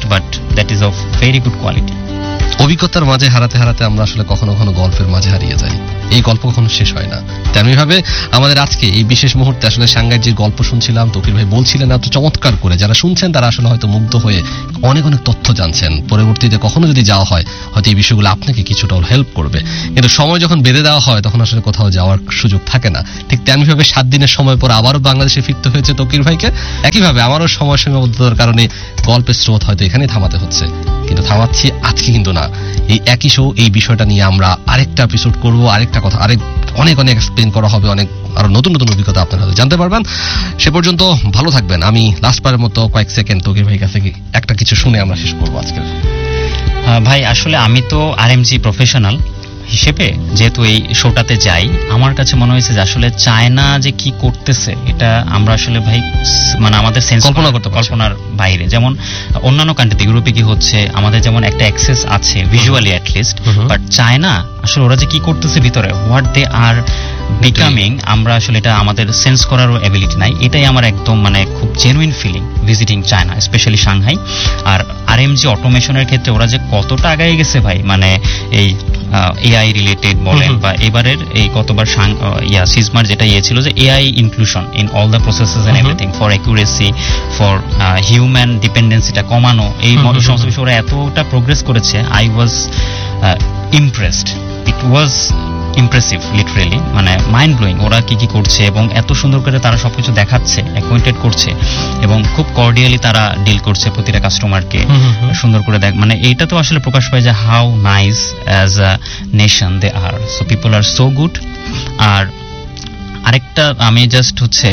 that is of very good quality. অভিজ্ঞতার মাঝে হারাতে হারাতে আমরা আসলে কখনো কখনো গল্পের মাঝে হারিয়ে যাই, এই গল্প কখনো শেষ হয় না। তেমনি ভাবে আমাদের আজকে এই বিশেষ মুহূর্তে আসলে সাংঘাইয়ের যে গল্প শুনছিলাম, তৌকির ভাই বলছিলেন এত চমৎকার করে, যারা শুনছেন তারা আসলে হয়তো মুগ্ধ হয়ে অনেক অনেক তথ্য জানছেন। পরবর্তীতে কখনো যদি যাওয়া হয় হয়তো এই বিষয়গুলো আপনাকে কিছুটা হেল্প করবে, কিন্তু সময় যখন বেঁধে দেওয়া হয় তখন আসলে কোথাও যাওয়ার সুযোগ থাকে না। ঠিক তেমনি ভাবে 7 দিনের সময় পর আবারও বাংলাদেশে ফিরতে হয়েছে তৌকির ভাইকে। একইভাবে আমারও সময় সীমাবদ্ধতার কারণে গল্পের স্রোত হয়তো এখানেই থামাতে হচ্ছে, কিন্তু থামাচ্ছি আজকে কিন্তু না। এই একই শো, এই বিষয়টা নিয়ে আমরা আরেকটা এপিসোড করব, আরেকটা কথা অনেক অনেক এক্সপ্লেন করা হবে, অনেক আরো নতুন নতুন অভিজ্ঞতা আপনারা হয়তো জানতে পারবেন। সে পর্যন্ত ভালো থাকবেন। আমি লাস্টবারের মতো কয়েক সেকেন্ড তৌকির ভাই কাছে একটা কিছু শুনে আমরা শেষ করবো আজকের। ভাই আসলে আমি তো আরএমজি প্রফেশনাল হিসেবে যেহেতু এই শোটাতে যাই, আমার কাছে মনে হয়েছে যে আসলে চায়না যে কি করতেছে এটা আমরা আসলে ভাই মানে আমাদের সেন্স কল্পনার বাইরে। যেমন অন্যান্য কান্ট্রিতে, ইউরোপে কি হচ্ছে, আমাদের যেমন একটা অ্যাক্সেস আছে ভিজুয়ালি অ্যাটলিস্ট, বাট চায়না আসলে ওরা যে কি করতেছে ভিতরে, হোয়াট দে আর বিকামিং, আমরা আসলে এটা আমাদের সেন্স করারও অ্যাবিলিটি নাই। এটাই আমার একদম মানে খুব genuine feeling visiting China, specially Shanghai. আর আরএমজি অটোমেশনের ক্ষেত্রে ওরা যে কতটা আগায় গেছে ভাই, মানে এই এআই রিলেটেড বলেন বা এবারের এই কতবার সিজমার যেটা ছিল যে AI inclusion in all the processes and everything for accuracy, for human ডিপেন্ডেন্সিটা কমানো, এই সমস্ত বিষয়ে ওরা এতটা প্রোগ্রেস করেছে। I was impressed, it was impressive literally, মানে মাইন্ড ব্লোয়িং ওরা কি কি করছে এবং এত সুন্দর করে তারা সবকিছু দেখাচ্ছে, অ্যাকোয়েন্টেড করছে এবং খুব কর্ডিয়ালি তারা ডিল করছে প্রতিটা কাস্টমারকে সুন্দর করে দেখ। মানে এইটা তো আসলে প্রকাশ পায় যে how nice as a nation they R, so people R so good. আর আরেকটা আমি জাস্ট হচ্ছে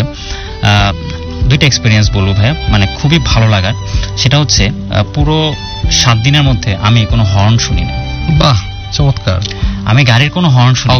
দুইটা এক্সপিরিয়েন্স বলবো ভাই, মানে খুবই ভালো লাগার, সেটা হচ্ছে পুরো 7 দিনের মধ্যে আমি কোনো হর্ন শুনি না। বাহ, চমৎকার। আমি গাড়ির কোনো হর্ন শুনি,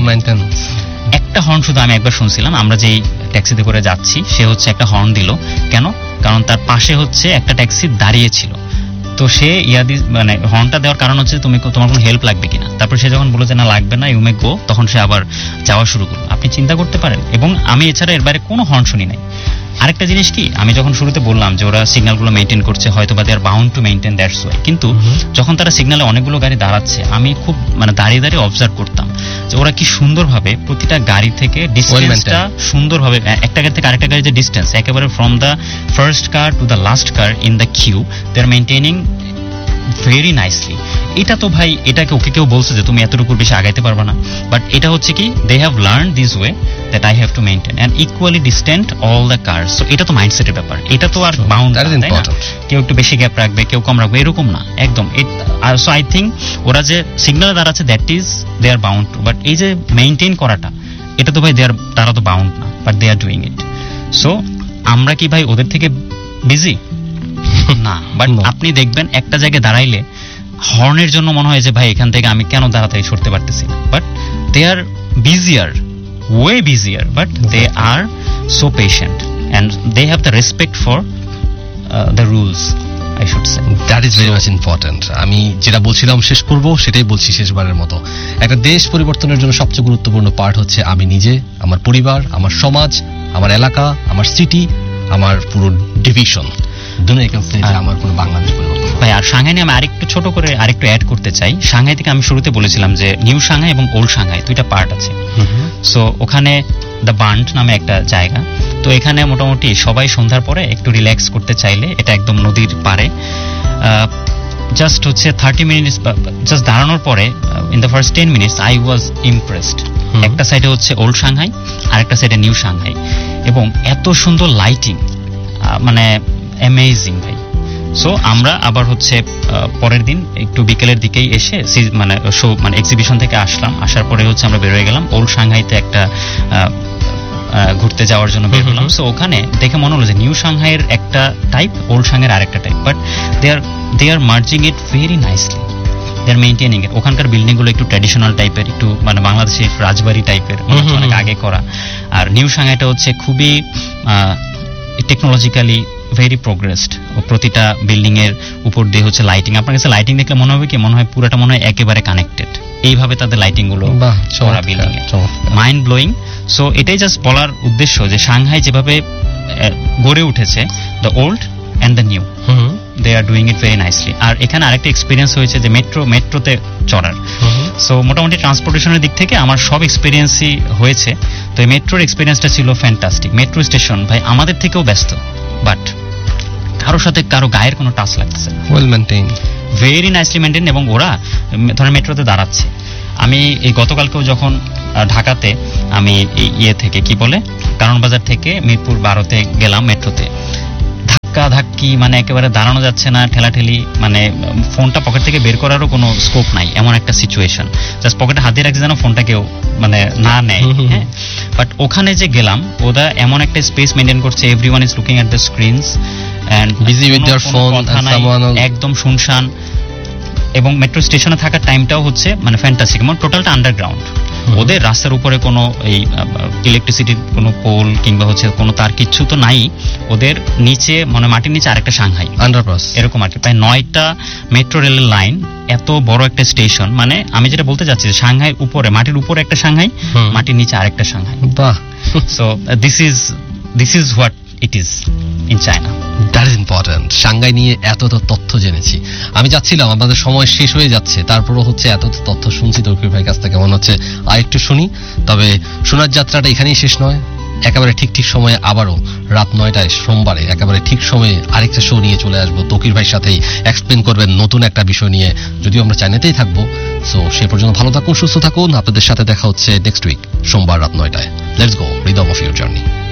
একটা হর্ন শুধু আমি একবার শুনছিলাম। আমরা যেই ট্যাক্সিতে করে যাচ্ছি সে হচ্ছে একটা হর্ন দিল, কেন? কারণ তার পাশে হচ্ছে একটা ট্যাক্সি দাঁড়িয়ে ছিল, তো সে মানে হর্নটা দেওয়ার কারণ হচ্ছে তোমার কোনো হেল্প লাগবে কিনা। তারপর সে যখন বলে যে না লাগবে না, ইউ মে গো, তখন সে আবার যাওয়া শুরু করলো। আপনি চিন্তা করতে পারেন। এবং আমি এছাড়া এর বাইরে কোনো হর্ন শুনি নাই। আরেকটা জিনিস কি, আমি যখন শুরুতে বললাম যে ওরা সিগন্যালগুলো মেইনটেইন করছে, হয়তো বা দে are bound to maintain, that's why, কিন্তু যখন তারা সিগন্যালে অনেকগুলো গাড়ি দাঁড়াচ্ছে, আমি খুব মানে দাঁড়িয়ে দাঁড়িয়ে অবজার্ভ করতাম যে ওরা কি সুন্দরভাবে প্রতিটা গাড়ি থেকে ডিস্টেন্সটা সুন্দরভাবে, একটা গাড়ি থেকে আরেকটা গাড়ির যে ডিস্টেন্স একেবারে from the first car to the last car in the Q, they R maintaining very nicely. এটা তো ভাই, এটাকে ওকে কেউ বলছে যে তুমি এতটুকুর বেশি আগাইতে পারবে না, বাট এটা হচ্ছে কি they have learn this way that I have to maintain and equally distant all the curse. So এটা তো মাইন্ডসেটের ব্যাপার, এটা তো আর বাউন্ড, কেউ একটু বেশি গ্যাপ রাখবে, কেউ কম রাখবে, এরকম না একদম। সো আই থিঙ্ক ওরা যে সিগন্যালে দাঁড়াচ্ছে that is they are bound to, but এই যে মেইনটেইন করাটা, এটা তো ভাই তারা তো বাউন্ড না, but they are doing it. So আমরা কি ভাই ওদের থেকে বিজি না? বাট আপনি দেখবেন একটা জায়গায় দাঁড়াইলে হর্নের জন্য মনে হয় যে ভাই এখান থেকে আমি কেন তাড়াতাড়ি সরতে পারতেছি না, but they R বিজিয়ার, way বিজিয়ার, but they R so patient and they have the respect for the rules, I should say. That is very much important. আমি যেটা বলছিলাম শেষ করব, সেটাই বলছি শেষবারের মতো। একটা দেশ পরিবর্তনের জন্য সবচেয়ে গুরুত্বপূর্ণ পার্ট হচ্ছে আমি নিজে, আমার পরিবার, আমার সমাজ, আমার এলাকা, আমার সিটি, আমার পুরো ডিভিশন, আমার কোনো বাংলাদেশ পরিবর্তন। ভাই আর সাংহাই নিয়ে আমি আরেকটু ছোট করে আরেকটু অ্যাড করতে চাই। সাংহাই থেকে আমি শুরুতে বলেছিলাম যে নিউ সাংহাই এবং ওল্ড সাংহাই দুইটা পার্ট আছে। সো ওখানে দ্য বান্ড নামে একটা জায়গা, তো এখানে মোটামুটি সবাই সন্ধ্যার পরে একটু রিল্যাক্স করতে চাইলে, এটা একদম নদীর পাড়ে, জাস্ট হচ্ছে 30 মিনিটস জাস্ট দাঁড়ানোর পরে in the first 10 minutes I was impressed. একটা সাইডে হচ্ছে ওল্ড সাংহাই আর একটা সাইডে নিউ সাংহাই, এবং এত সুন্দর লাইটিং, মানে অ্যামেজিং ভাই। সো আমরা আবার হচ্ছে পরের দিন একটু বিকেলের দিকেই এসে মানে শো মানে এক্সিবিশন থেকে আসলাম, আসার পরে হচ্ছে আমরা বের হয়ে গেলাম ওল্ড সাংহাইতে একটা ঘুরতে যাওয়ার জন্য বের হলাম। সো ওখানে দেখে মনে হলো যে নিউ সাংহাইয়ের একটা টাইপ, ওল্ড সাংহাইয়ের আরেকটা type, but they R merging it very nicely, they R maintaining ইট। ওখানকার বিল্ডিং গুলো একটু ট্র্যাডিশনাল টাইপের, একটু মানে বাংলাদেশের রাজবাড়ি টাইপের, অনেক আগে করা। আর নিউ সাংহাইটা হচ্ছে খুবই টেকনোলজিক্যালি ভেরি প্রোগ্রেসড। প্রতিটা বিল্ডিং এর উপর দিয়ে হচ্ছে লাইটিং। আপনার কাছে লাইটিং দেখলে মনে হবে কি, মনে হয় পুরোটা মনে হয় একেবারে কানেক্টেড, এইভাবে তাদের লাইটিং গুলো করা বিল্ডিং এ, মাইন্ড ব্লোয়িং। সো এটাই জাস্ট বলার উদ্দেশ্য যে সাংহাই যেভাবে গড়ে উঠেছে, the old and the new, they are doing it very nicely. আর এখানে আরেকটা এক্সপিরিয়েন্স হয়েছে যে মেট্রোতে চড়ার। সো মোটামুটি ট্রান্সপোর্টেশনের দিক থেকে আমার সব এক্সপিরিয়েন্সই হয়েছে। তো এই মেট্রোর এক্সপিরিয়েন্সটা ছিল ফ্যান্টাস্টিক। মেট্রো স্টেশন ভাই আমাদের থেকেও ব্যস্ত, বাট কারোর সাথে কারো গায়ের কোনো টাচ লাগতেছে, well maintain, very nicely maintain. এবং ওরা ধরেন মেট্রোতে দাঁড়াচ্ছে, আমি এই গতকালকেও যখন ঢাকাতে আমি এই ইয়ে থেকে কি বলে কারণ বাজার থেকে মিরপুর 12-তে গেলাম মেট্রোতে, ধাক্কা ধাক্কি মানে একেবারে দাঁড়ানো যাচ্ছে না, ঠেলাঠেলি, মানে ফোনটা পকেট থেকে বের করারও কোনো স্কোপ নাই, এমন একটা সিচুয়েশন। জাস্ট পকেটে হাত দিয়ে রাখছে যেন ফোনটা কেউ মানে না নেয়। হ্যাঁ, বাট ওখানে যে গেলাম ওরা এমন একটা স্পেস মেনটেন করছে, everyone is looking at the screens and busy with there phone, একদম শুনশান। এবং মেট্রো স্টেশনে থাকার টাইমটাও হচ্ছে মানে ফ্যান্টাস্টিক, মানে টোটালটা আন্ডারগ্রাউন্ড। ওদের রাস্তার উপরে কোনো এই ইলেকট্রিসিটির কোনো পোল কিংবা হচ্ছে কোনো তার কিচ্ছু তো নাই, ওদের নিচে মানে মাটির নিচে আরেকটা সাংহাই আন্ডারপাস, এরকম আর কি। প্রায় 9টা মেট্রো রেলের লাইন, এত বড় একটা স্টেশন। মানে আমি যেটা বলতে চাচ্ছি যে সাংহাই উপরে, মাটির উপরে একটা সাংহাই, মাটির নিচে আরেকটা সাংহাই। বাহ। So this is what it is in China. That is important. Shanghai নিয়ে এত তথ্য জেনেছি। আমি যাচ্ছিলাম, আমাদের সময় শেষ হয়ে যাচ্ছে, তারপরও হচ্ছে এত তথ্য শুনছি তৌকির ভাইয়ের কাছ থেকে, মনে হচ্ছে আরেকটু শুনি। তবে শোনার যাত্রাটা এখানেই শেষ নয়, একেবারে ঠিক সময়ে আবারও রাত 9টায় সোমবারে একেবারে ঠিক সময়ে আরেকটা শো নিয়ে চলে আসবো। তৌকির ভাইয়ের সাথেই এক্সপ্লেন করবেন নতুন একটা বিষয় নিয়ে, যদিও আমরা চায়নাতেই থাকবো। সো সে পর্যন্ত ভালো থাকুন, সুস্থ থাকুন। আপনাদের সাথে দেখা হচ্ছে নেক্সট উইক সোমবার রাত 9টায়। Let's go rhythm of your journey.